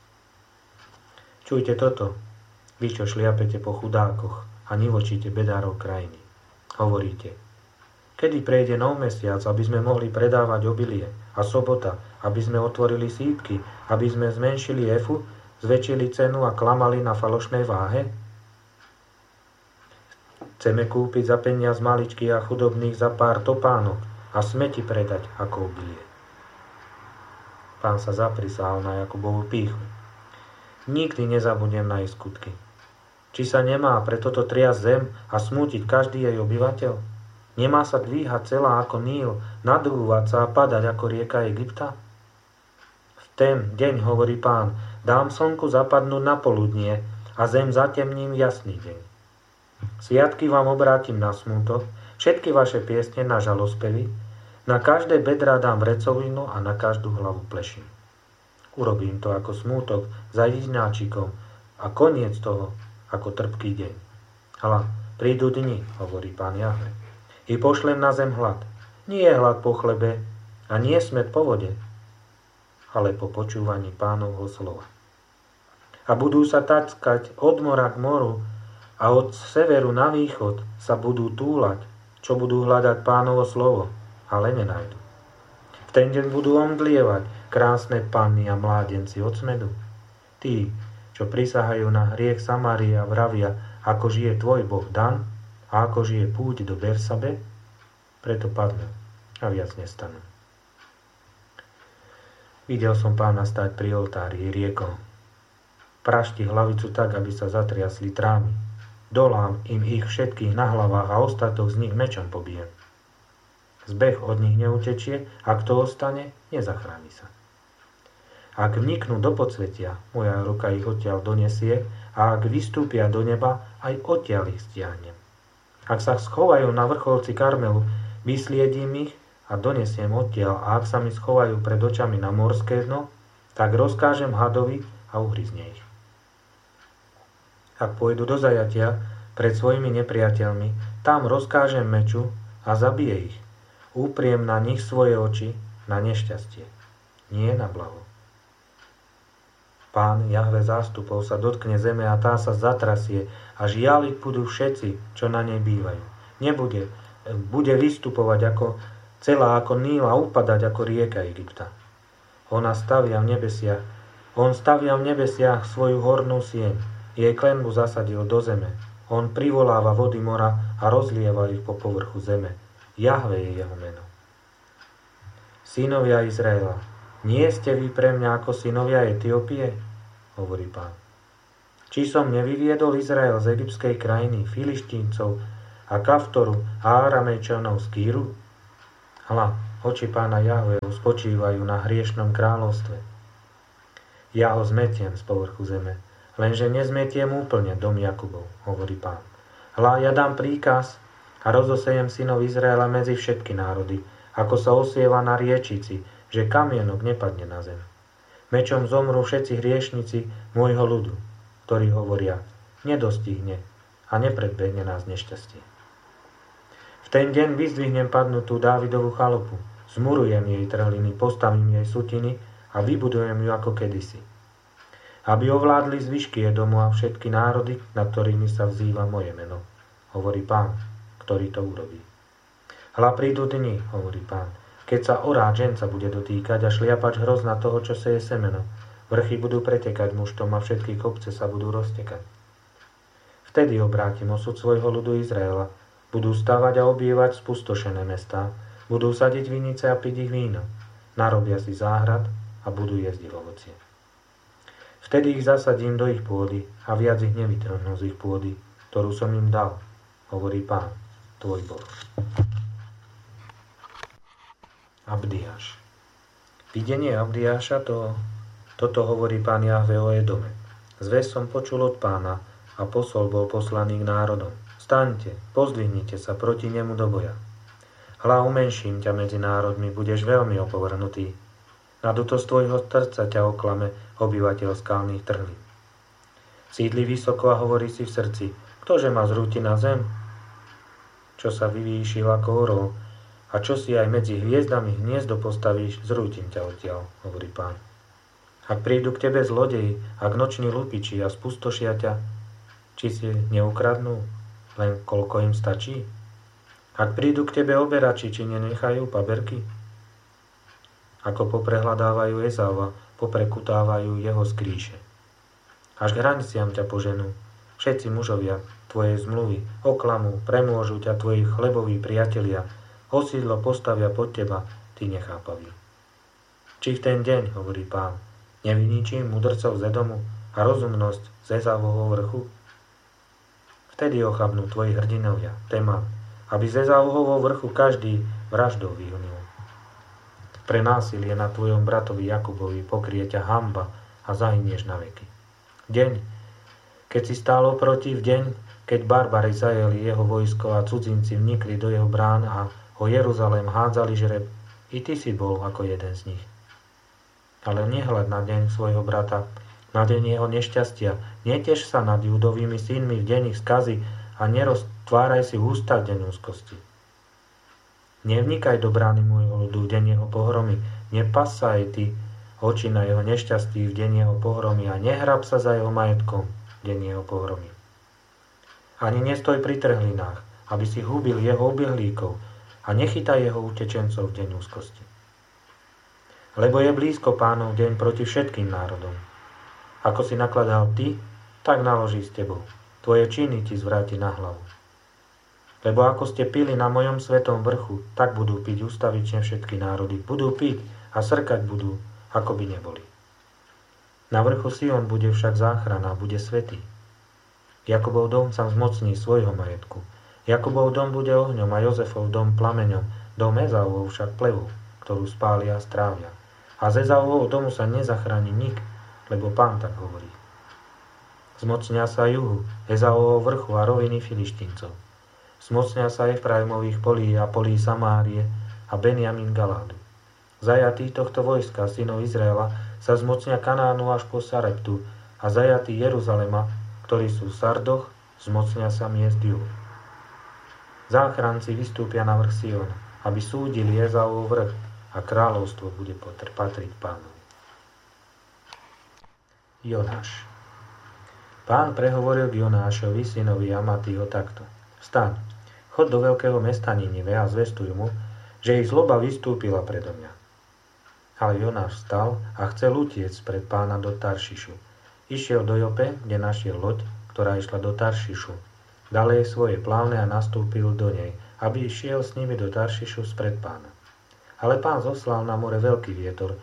Speaker 1: Čujte toto, vy čo šliapete po chudákoch a nivočíte bedárov krajiny. Hovoríte, kedy prejde nov mesiac, aby sme mohli predávať obilie a sobota, aby sme otvorili sípky, aby sme zmenšili efu, zväčšili cenu a klamali na falošnej váhe? Chceme kúpiť za peniaz maličkých a chudobných za pár topánok a smeti predať ako obilie. Pán sa zaprisahal na Jakubovú pýchu. Nikdy nezabudnem na jej skutky. Či sa nemá pre toto triasť zem a smútiť každý jej obyvateľ? Nemá sa dvíhať celá ako Níl, nadúvať sa a padať ako rieka Egypta? V ten deň, hovorí Pán, dám slnku zapadnúť na poludnie a zem zatemním jasný deň. Sviatky vám obrátim na smútok, všetky vaše piesne na žalospevy, na každé bedrá dám vrecovinu a na každú hlavu plešinu. Urobím to ako smútok za jedináčikom a koniec toho ako trpký deň. Hľa, prídu dni, hovorí Pán Jahve, i pošlem na zem hlad. Nie je hlad po chlebe a nie smäd po vode, ale po počúvaní Pánovho slova. A budú sa tackať od mora k moru a od severu na východ sa budú túlať, čo budú hľadať Pánovo slovo, ale nenajdu. V ten deň budú omdlievať krásne panny a mládenci od smedu. Tí, čo prisahajú na hriech Samária, vravia, ako žije tvoj Boh Dan a ako žije púť do Bersabe, preto padnú a viac nestanú. Videl som Pána stáť pri oltári i riekol, prašti hlavicu tak, aby sa zatriasli trámy. Dolám im ich všetkých na hlavách a ostatok z nich mečom pobijem. Zbeh od nich neutečie a kto ostane, nezachráni sa. Ak vniknú do podsvetia, moja ruka ich odtiaľ donesie a ak vystúpia do neba, aj odtiaľ ich stiahnem. Ak sa schovajú na vrcholci Karmelu, vysliedím ich a donesiem odtiaľ a ak sa mi schovajú pred očami na morské dno, tak rozkážem hadovi a uhryzne ich. Ak pôjdu do zajatia pred svojimi nepriateľmi, tam rozkážem meču a zabije ich. Úpriem na nich svoje oči na nešťastie, nie na blaho. Pán Jahve zástupov sa dotkne zeme a tá sa zatrasie a žialiť budú všetci, čo na nej bývajú. Nebude, bude vystupovať ako celá ako Níl a upadať ako rieka Egypta. Ona stavia v nebesiach, on stavia v nebesiach svoju hornú sieň. Jej klenbu zasadil do zeme. On privoláva vody mora a rozlieva ich po povrchu zeme. Jahve je jeho meno. Synovia Izraela, Nie ste vy pre mňa ako synovia Etiópie? Hovorí Pán. Či som nevyviedol Izrael z egyptskej krajiny, Filištíncov a Kaftoru a Aramejčanov z Kýru? Hľa, oči Pána Jahveho spočívajú na hriešnom kráľovstve. Ja ho zmetiem z povrchu zeme, lenže nezmetiem úplne dom Jakubov, hovorí Pán. Hľa, ja dám príkaz a rozosejem synov Izraela medzi všetky národy, ako sa osieva na riečici, že kamienok nepadne na zem. Mečom zomrú všetci hriešnici môjho ľudu, ktorí hovoria, nedostihne a nepredbehne nás nešťastie. V ten deň vyzdvihnem padnutú Dávidovú chalupu, zmurujem jej trhliny, postavím jej sutiny a vybudujem ju ako kedysi. Aby ovládli zvyšky Edomu a všetky národy, nad ktorými sa vzýva moje meno, hovorí Pán, ktorý to urobí. Hľa prídu dni, hovorí Pán, keď sa orá ženca bude dotýkať a šliapač hrozna toho, čo seje semeno. Vrchy budú pretekať muštom a všetky kopce sa budú roztekať. Vtedy obrátim osud svojho ľudu Izraela. Budú stavať a obievať spustošené mestá. Budú sadiť vinice a piť ich víno. Narobia si záhrad a budú jesť ich ovocie. Vtedy ich zasadím do ich pôdy a viac ich nevytrhnú z ich pôdy, ktorú som im dal, hovorí Pán, tvoj Boh. Abdiáš. Videnie Abdiáša, to, toto hovorí Pán Jahve o Edome. Zvesť som počul od Pána a posol bol poslaný k národom. Staňte, pozdvihnite sa proti nemu do boja. Hľa, umenším ťa medzi národmi, budeš veľmi opovrhnutý. Na dutosť tvojho srdca ťa oklame obyvateľ skalných trhlín. Sídli vysoko a hovorí si v srdci, ktože ma zrúti na zem? Čo sa vyvýšil ako orol, a čo si aj medzi hviezdami hniezdo postavíš, zrútim ťa odtiaľ, hovorí Pán. Ak prídu k tebe zlodeji, ak noční lupiči a spustošia ťa, či si neukradnú, len koľko im stačí? Ak prídu k tebe oberači, či nenechajú paberky? Ako poprehľadávajú Ezáva, poprekutávajú jeho skríše. Až k hraniciam ťa poženú, všetci mužovia tvojej zmluvy, oklamú, premôžu ťa tvoji chleboví priatelia, osídlo postavia pod teba, ty nechápavý. Či v ten deň, hovorí Pán, nevyničím mudrcov z Edomu a rozumnosť z Ezávovho vrchu? Vtedy ochabnú tvoji hrdinovia, Temán, aby z Ezávovho vrchu každý vraždou vyhnul. Pre násilie na tvojom bratovi Jakubovi pokrie ťa hanba a zahynieš na veky. Deň, keď si stál oproti, v deň, keď barbari zajeli jeho vojsko a cudzinci vnikli do jeho brán a o Jeruzalém hádzali žreb, i ty si bol ako jeden z nich. Ale nehľad na deň svojho brata, na deň jeho nešťastia, neteš sa nad Judovými synmi v deň ich skazy a neroztváraj si ústa v deň úzkosti. Nevnikaj do brány môjho ľudu v deň jeho pohromy, nepasaj ty oči na jeho nešťastí v deň jeho pohromy a nehrab sa za jeho majetkom v deň jeho pohromy. Ani nestoj pri trhlinách, aby si hubil jeho ubiehlíkov, a nechytaj jeho utečencov v deň úzkosti. Lebo je blízko Pánov deň proti všetkým národom. Ako si nakladal ty, tak naloží s tebou. Tvoje činy ti zvráti na hlavu. Lebo ako ste pili na mojom svetom vrchu, tak budú piť ustavične všetky národy. Budú piť a srkať budú, ako by neboli. Na vrchu Sion bude však záchrana, bude svätý. Jakubov dom sa zmocní svojho majetku. Jakubov dom bude ohňom a Jozefov dom plameňom, dom Ezávov však plevou, ktorú spália a strávia. A z Ezávovho domu sa nezachráni nik, lebo Pán tak hovorí. Zmocnia sa juhu, Ezávovho vrchu a roviny Filištíncov. Zmocnia sa Efraimových polí a polí Samárie a Benjamín Galádu. Zajatí tohto vojska, synov Izraela, sa zmocnia Kanánu až po Sareptu a zajatí Jeruzalema, ktorí sú v Sardoch, zmocnia sa miest juhu. Záchranci vystúpia na vrch Siona, aby súdili Ezávov vrch a kráľovstvo bude patriť Pánovi. Jonáš. Pán prehovoril k Jonášovi, synovi Amatýho, takto. Vstaň, chod do veľkého mesta Ninive a zvestuj mu, že ich zloba vystúpila predo mňa. Ale Jonáš vstal a chcel utiecť pred Pána do Taršišu. Išiel do Jope, kde našiel loď, ktorá išla do Taršišu. Dal jej svoje plávne a nastúpil do nej, aby išiel s nimi do Taršišu spred Pána. Ale Pán zoslal na more veľký vietor,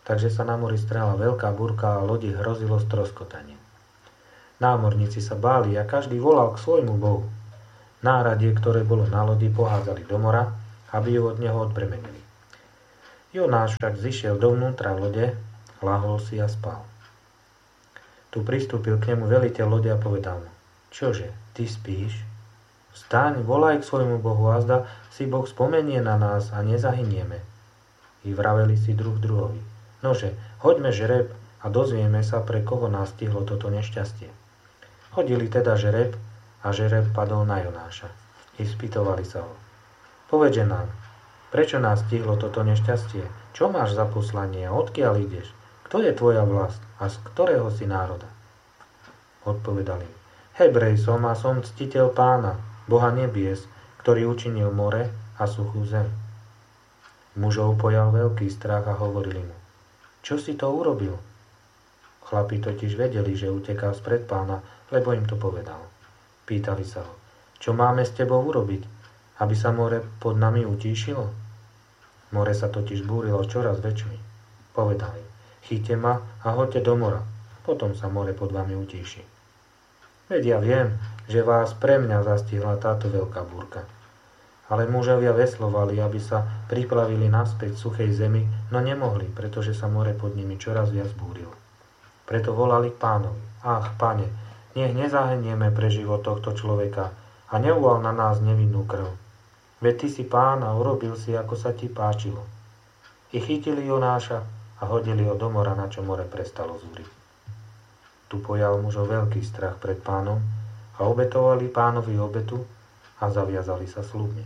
Speaker 1: takže sa na mori strhla veľká búrka a lodi hrozilo stroskotanie. Námorníci sa báli a každý volal k svojmu bohu. Náradie, ktoré bolo na lodi, pohádzali do mora, aby ju od neho odbremenili. Jonáš však zišiel dovnútra lode, lahol si a spal. Tu pristúpil k nemu veliteľ lode a povedal mu: Čože, ty spíš? Vstaň, volaj k svojmu bohu, a zda si Boh spomenie na nás a nezahynieme. I vraveli si druh druhovi: Nože, hoďme žreb a dozvieme sa, pre koho nás stihlo toto nešťastie. Hodili teda žreb a žreb padol na Jonáša. I spýtovali sa ho: Povedže nám, prečo nás stihlo toto nešťastie? Čo máš za poslanie a odkiaľ ideš? Kto je tvoja vlast a z ktorého si národa? Odpovedali: Hebrej som a som ctiteľ Pána, Boha nebies, ktorý učinil more a suchú zem. Mužov pojal veľký strach a hovorili mu: Čo si to urobil? Chlapi totiž vedeli, že uteká spred Pána, lebo im to povedal. Pýtali sa ho: Čo máme s tebou urobiť, aby sa more pod nami utíšilo? More sa totiž búrilo čoraz väčšmi. Povedali: Chyťte ma a hoďte do mora, potom sa more pod vami utíši. Veď ja viem, že vás pre mňa zastihla táto veľká búrka. Ale mužovia veslovali, aby sa priplavili naspäť suchej zemi, no nemohli, pretože sa more pod nimi čoraz viac búrilo. Preto volali k Pánovi: Ach, Pane, nech nezahenieme pre život tohto človeka a neuval na nás nevinnú krv. Veď ty si Pán a urobil si, ako sa ti páčilo. I chytili Jonáša a hodili ho do mora, na čo more prestalo zúriť. Tu pojal mužov veľký strach pred Pánom a obetovali Pánovi obetu a zaviazali sa sľubne.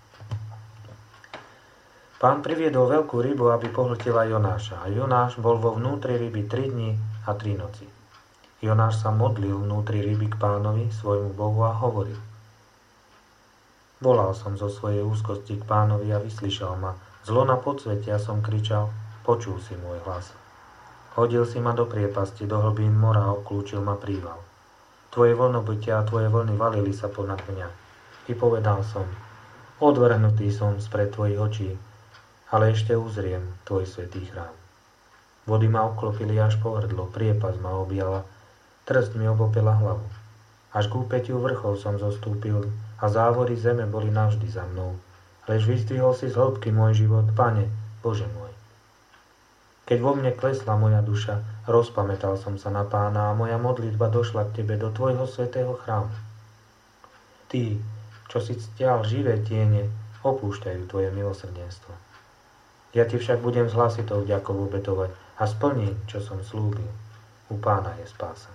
Speaker 1: Pán priviedol veľkú rybu, aby pohltila Jonáša, a Jonáš bol vo vnútri ryby tri dni a tri noci. Jonáš sa modlil vnútri ryby k Pánovi, svojmu Bohu, a hovoril: Volal som zo svojej úzkosti k Pánovi a vyslyšal ma. Zlo na podsvete a som kričal: Počul si môj hlas. Hodil si ma do priepasti, do hlbín mora a obklúčil ma príval. Tvoje vlnobytia a tvoje vlny valili sa ponad mňa. I povedal som: Odvrhnutý som spred tvojich očí, ale ešte uzriem tvoj svätý chrám. Vody ma obklopili až po hrdlo, priepas ma objala, trst mi obopela hlavu. Až k úpätiu vrchov som zostúpil a závory zeme boli navždy za mnou. Lež vyzdvihol si z hĺbky môj život, Pane, Bože môj. Keď vo mne klesla moja duša, rozpamätal som sa na Pána a moja modlitba došla k Tebe do Tvojho svätého chrámu. Tí, čo si ctial živé tiene, opúšťajú Tvoje milosrdenstvo. Ja Ti však budem s hlasitou vďakou obetovať a splním, čo som slúbil. U Pána je spása.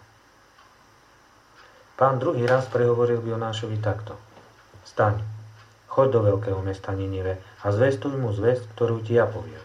Speaker 1: Pán druhý raz prehovoril k Jonášovi takto: Staň, choď do veľkého mesta Ninive a zvestuj mu zvesť, ktorú ti ja poviem.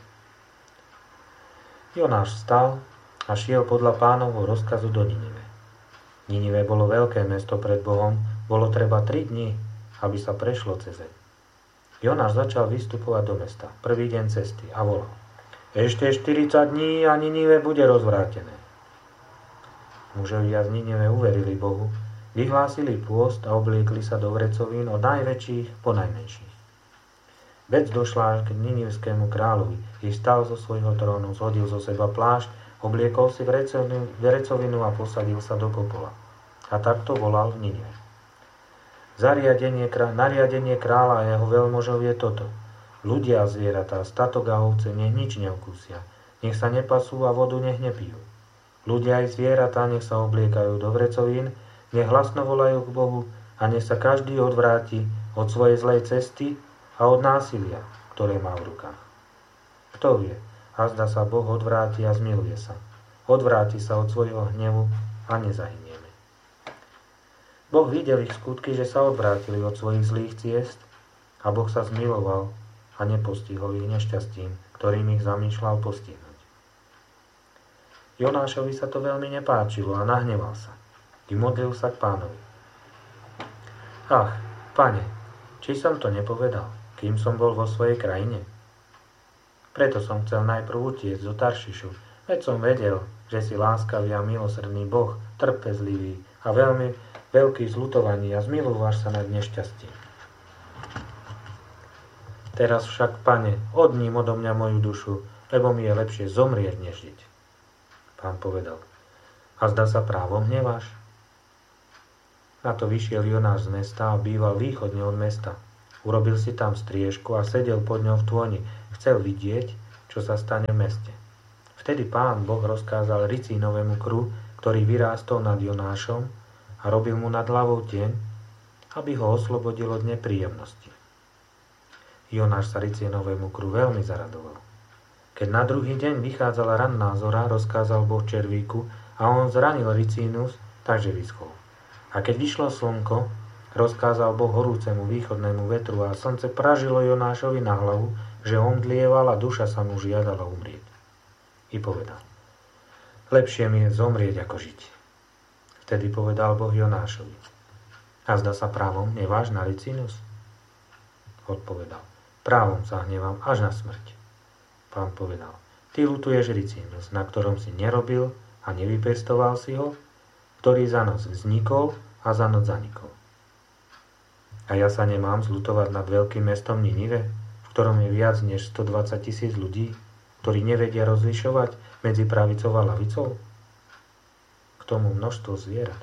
Speaker 1: Jonáš vstal a šiel podľa Pánovho rozkazu do Ninive. Ninive bolo veľké mesto pred Bohom, bolo treba tri dni, aby sa prešlo cez zeň. Jonáš začal vystupovať do mesta, prvý deň cesty, a volal: Ešte štyridsať dní a Ninive bude rozvrátené. Mužovia z Ninive uverili Bohu, vyhlásili pôst a obliekli sa do vrecovín od najväčších po najmenších. Vec došla až k ninivskému kráľovi, i vstal zo svojho trónu, zhodil zo seba plášť, obliekol si vrecovinu a posadil sa do popola. A takto volal v Ninive: Zariadenie, nariadenie kráľa a jeho veľmožov je toto: ľudia a zvieratá, statok a ovce nech nič neukúsia, nech sa nepasú a vodu nech nepijú. Ľudia aj zvieratá nech sa obliekajú do vrecovín, nech hlasno volajú k Bohu a nech sa každý odvráti od svojej zlej cesty a od násilia, ktoré má v rukách. Kto vie, azda sa Boh odvráti a zmiluje sa. Odvráti sa od svojho hnevu a nezahynieme. Boh videl ich skutky, že sa odvrátili od svojich zlých ciest, a Boh sa zmiloval a nepostihol ich nešťastím, ktorým ich zamýšľal postihnúť. Jonášovi sa to veľmi nepáčilo a nahneval sa. I modlil sa k Pánovi: Ach, Pane, či som to nepovedal, kým som bol vo svojej krajine? Preto som chcel najprv utiecť do Taršišu, veď som vedel, že si láskavý a milosrdný Boh, trpezlivý a veľmi veľký zľutovaní a zmilúvaš sa nad nešťastím. Teraz však, Pane, odním odo mňa moju dušu, lebo mi je lepšie zomrieť, než žiť. Pán povedal: A zdá sa právom hneváš? Na to vyšiel Jonáš z mesta a býval východne od mesta. Urobil si tam striežku a sedel pod ňou v tôni. Chcel vidieť, čo sa stane v meste. Vtedy Pán Boh rozkázal ricínovému kru, ktorý vyrástol nad Jonášom a robil mu nad hlavou tieň, aby ho oslobodil od nepríjemnosti. Jonáš sa ricínovému kru veľmi zaradoval. Keď na druhý deň vychádzala ranná zora, rozkázal Boh červíku a on zranil ricínus, takže vyschol. A keď vyšlo slnko, rozkázal Boh horúcemu východnému vetru a slnce pražilo Jonášovi na hlavu, že omdlieval a duša sa mu žiadala umrieť. I povedal: Lepšie mi je zomrieť, ako žiť. Vtedy povedal Boh Jonášovi: A zdá sa právom hneváš na ricínus? Odpovedal: Právom sa hnevam až na smrť. Pán povedal: Ty ľutuješ ricínus, na ktorom si nerobil a nevypestoval si ho, ktorý za noc vznikol a za noc zanikol. A ja sa nemám zľutovať nad veľkým mestom Ninive, v ktorom je viac než stodvadsať tisíc ľudí, ktorí nevedia rozlišovať medzi pravicou a ľavicou? K tomu množstvo zvierat.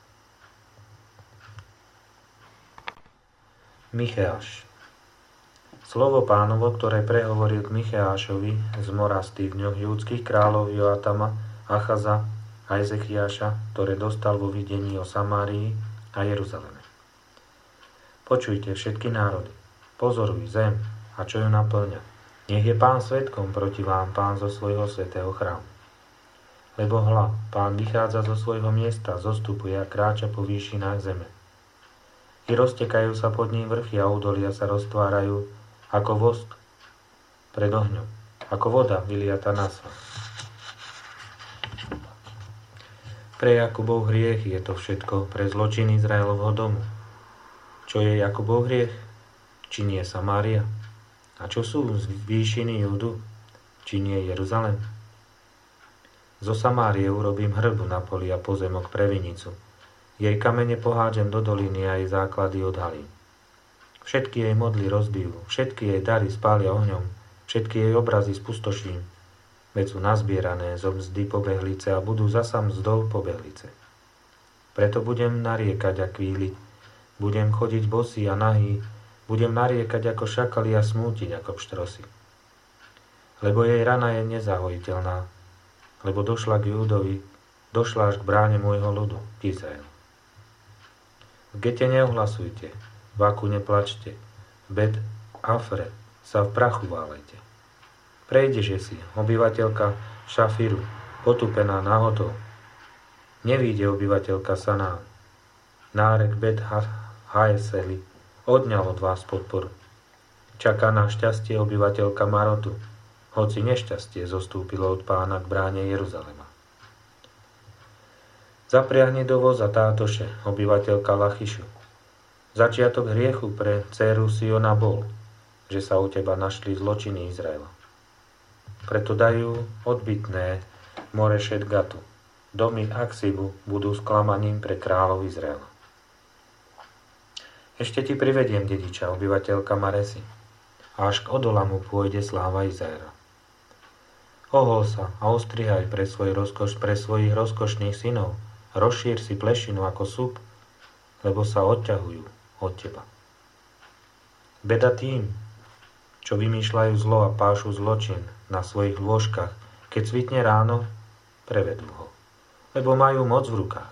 Speaker 1: Micheáš. Slovo Pánovo, ktoré prehovoril k Micheášovi z morastých dňoch júdskych kráľov Joatama, Achaza a Ezechiáša, ktoré dostal vo videní o Samárii a Jeruzaleme. Počujte, všetky národy, pozoruj zem a čo ju naplňa. Nech je Pán svedkom proti vám, Pán zo svojho svätého chrámu. Lebo hľa, Pán vychádza zo svojho miesta, zostupuje a kráča po výšinách zeme. I roztekajú sa pod ním vrchy a údolia sa roztvárajú ako vosk pred ohňom, ako voda vyliata na svah. Pre Jakubov hriech je to všetko, pre zločin Izraelovho domu. Čo je Jakubov hriech? Či nie Samária? A čo sú výšiny Júdu? Či nie Jeruzalem? Zo Samárie urobím hrbu na poli a pozemok pre vinicu. Jej kamene pohádžem do doliny a jej základy odhalím. Všetky jej modly rozbijú, všetky jej dary spália ohňom, všetky jej obrazy spustoším. Veď sú nazbierané zo mzdy pobehlice a budú zasa mzdou pobehlice. Preto budem nariekať a kvíliť, budem chodiť bosý a nahý, budem nariekať ako šakali a smútiť ako pštrosy. Lebo jej rana je nezahojiteľná, lebo došla k Júdovi, došla až k bráne môjho ľudu, Izrael. V Gete neohlasujte, v Aku neplačte, v Bet Afre sa v prachu válejte. Prejdeže si, obyvateľka Šafiru, potupená nahotou. Nevíde obyvateľka Sanán. Nárek Bet Haeseli odňal od vás podporu. Čaká na šťastie obyvateľka Marotu, hoci nešťastie zostúpilo od Pána k bráne Jeruzalema. Zapriahni do voza tátoše, obyvateľka Lachišu. Začiatok hriechu pre dcéru Siona bol, že sa u teba našli zločiny Izraela. Preto dajú odbytné Morešet Gatu. Domy Aksibu budú sklamaním pre kráľov Izraela. Ešte ti privediem dediča, obyvateľka Maresi, a až k Odolamu pôjde sláva Izraela. Ohol sa a ostrihaj pre, svoj rozkoš, pre svojich rozkošných synov, rozšír si plešinu ako súb, lebo sa odťahujú od teba. Beda tým, čo vymýšľajú zlo a pášu zločin na svojich lôžkach, keď svitne ráno, prevedú ho, lebo majú moc v rukách.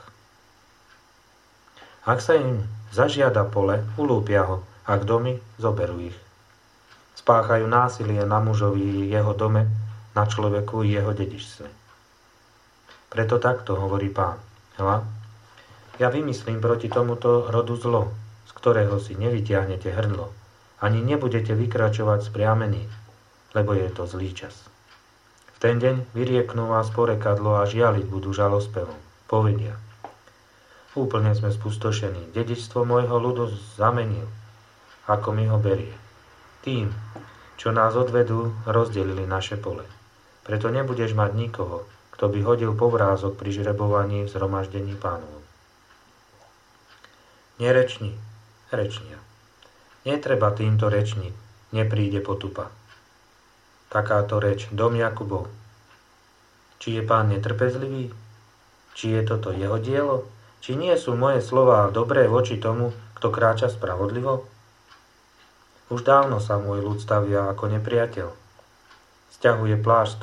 Speaker 1: Ak sa im zažiada pole, ulúpia ho, ak domy, zoberú ich. Spáchajú násilie na mužovi jeho dome, na človeku i jeho dedičstve. Preto takto hovorí Pán. Hľa, ja vymyslím proti tomuto rodu zlo, z ktorého si nevytiahnete hrdlo, ani nebudete vykračovať spriamení, lebo je to zlý čas. V ten deň vyrieknú vás porekadlo a žialiť budú žalospevom. Povedia: Úplne sme spustošení, dedičstvo môjho ľudu zamenil, ako mi ho berie. Tým, čo nás odvedú, rozdelili naše pole. Preto nebudeš mať nikoho, kto by hodil povrázok pri žrebovaní v zhromaždení Pánovom. Nerečni, rečnia. Netreba týmto rečniť, nepríde potupa. takáto reč, dom Jakubov? Či je Pán netrpezlivý? Či je toto jeho dielo? Či nie sú moje slová dobré voči tomu, kto kráča spravodlivo? Už dávno sa môj ľud stavia ako nepriateľ. Sťahuje plášť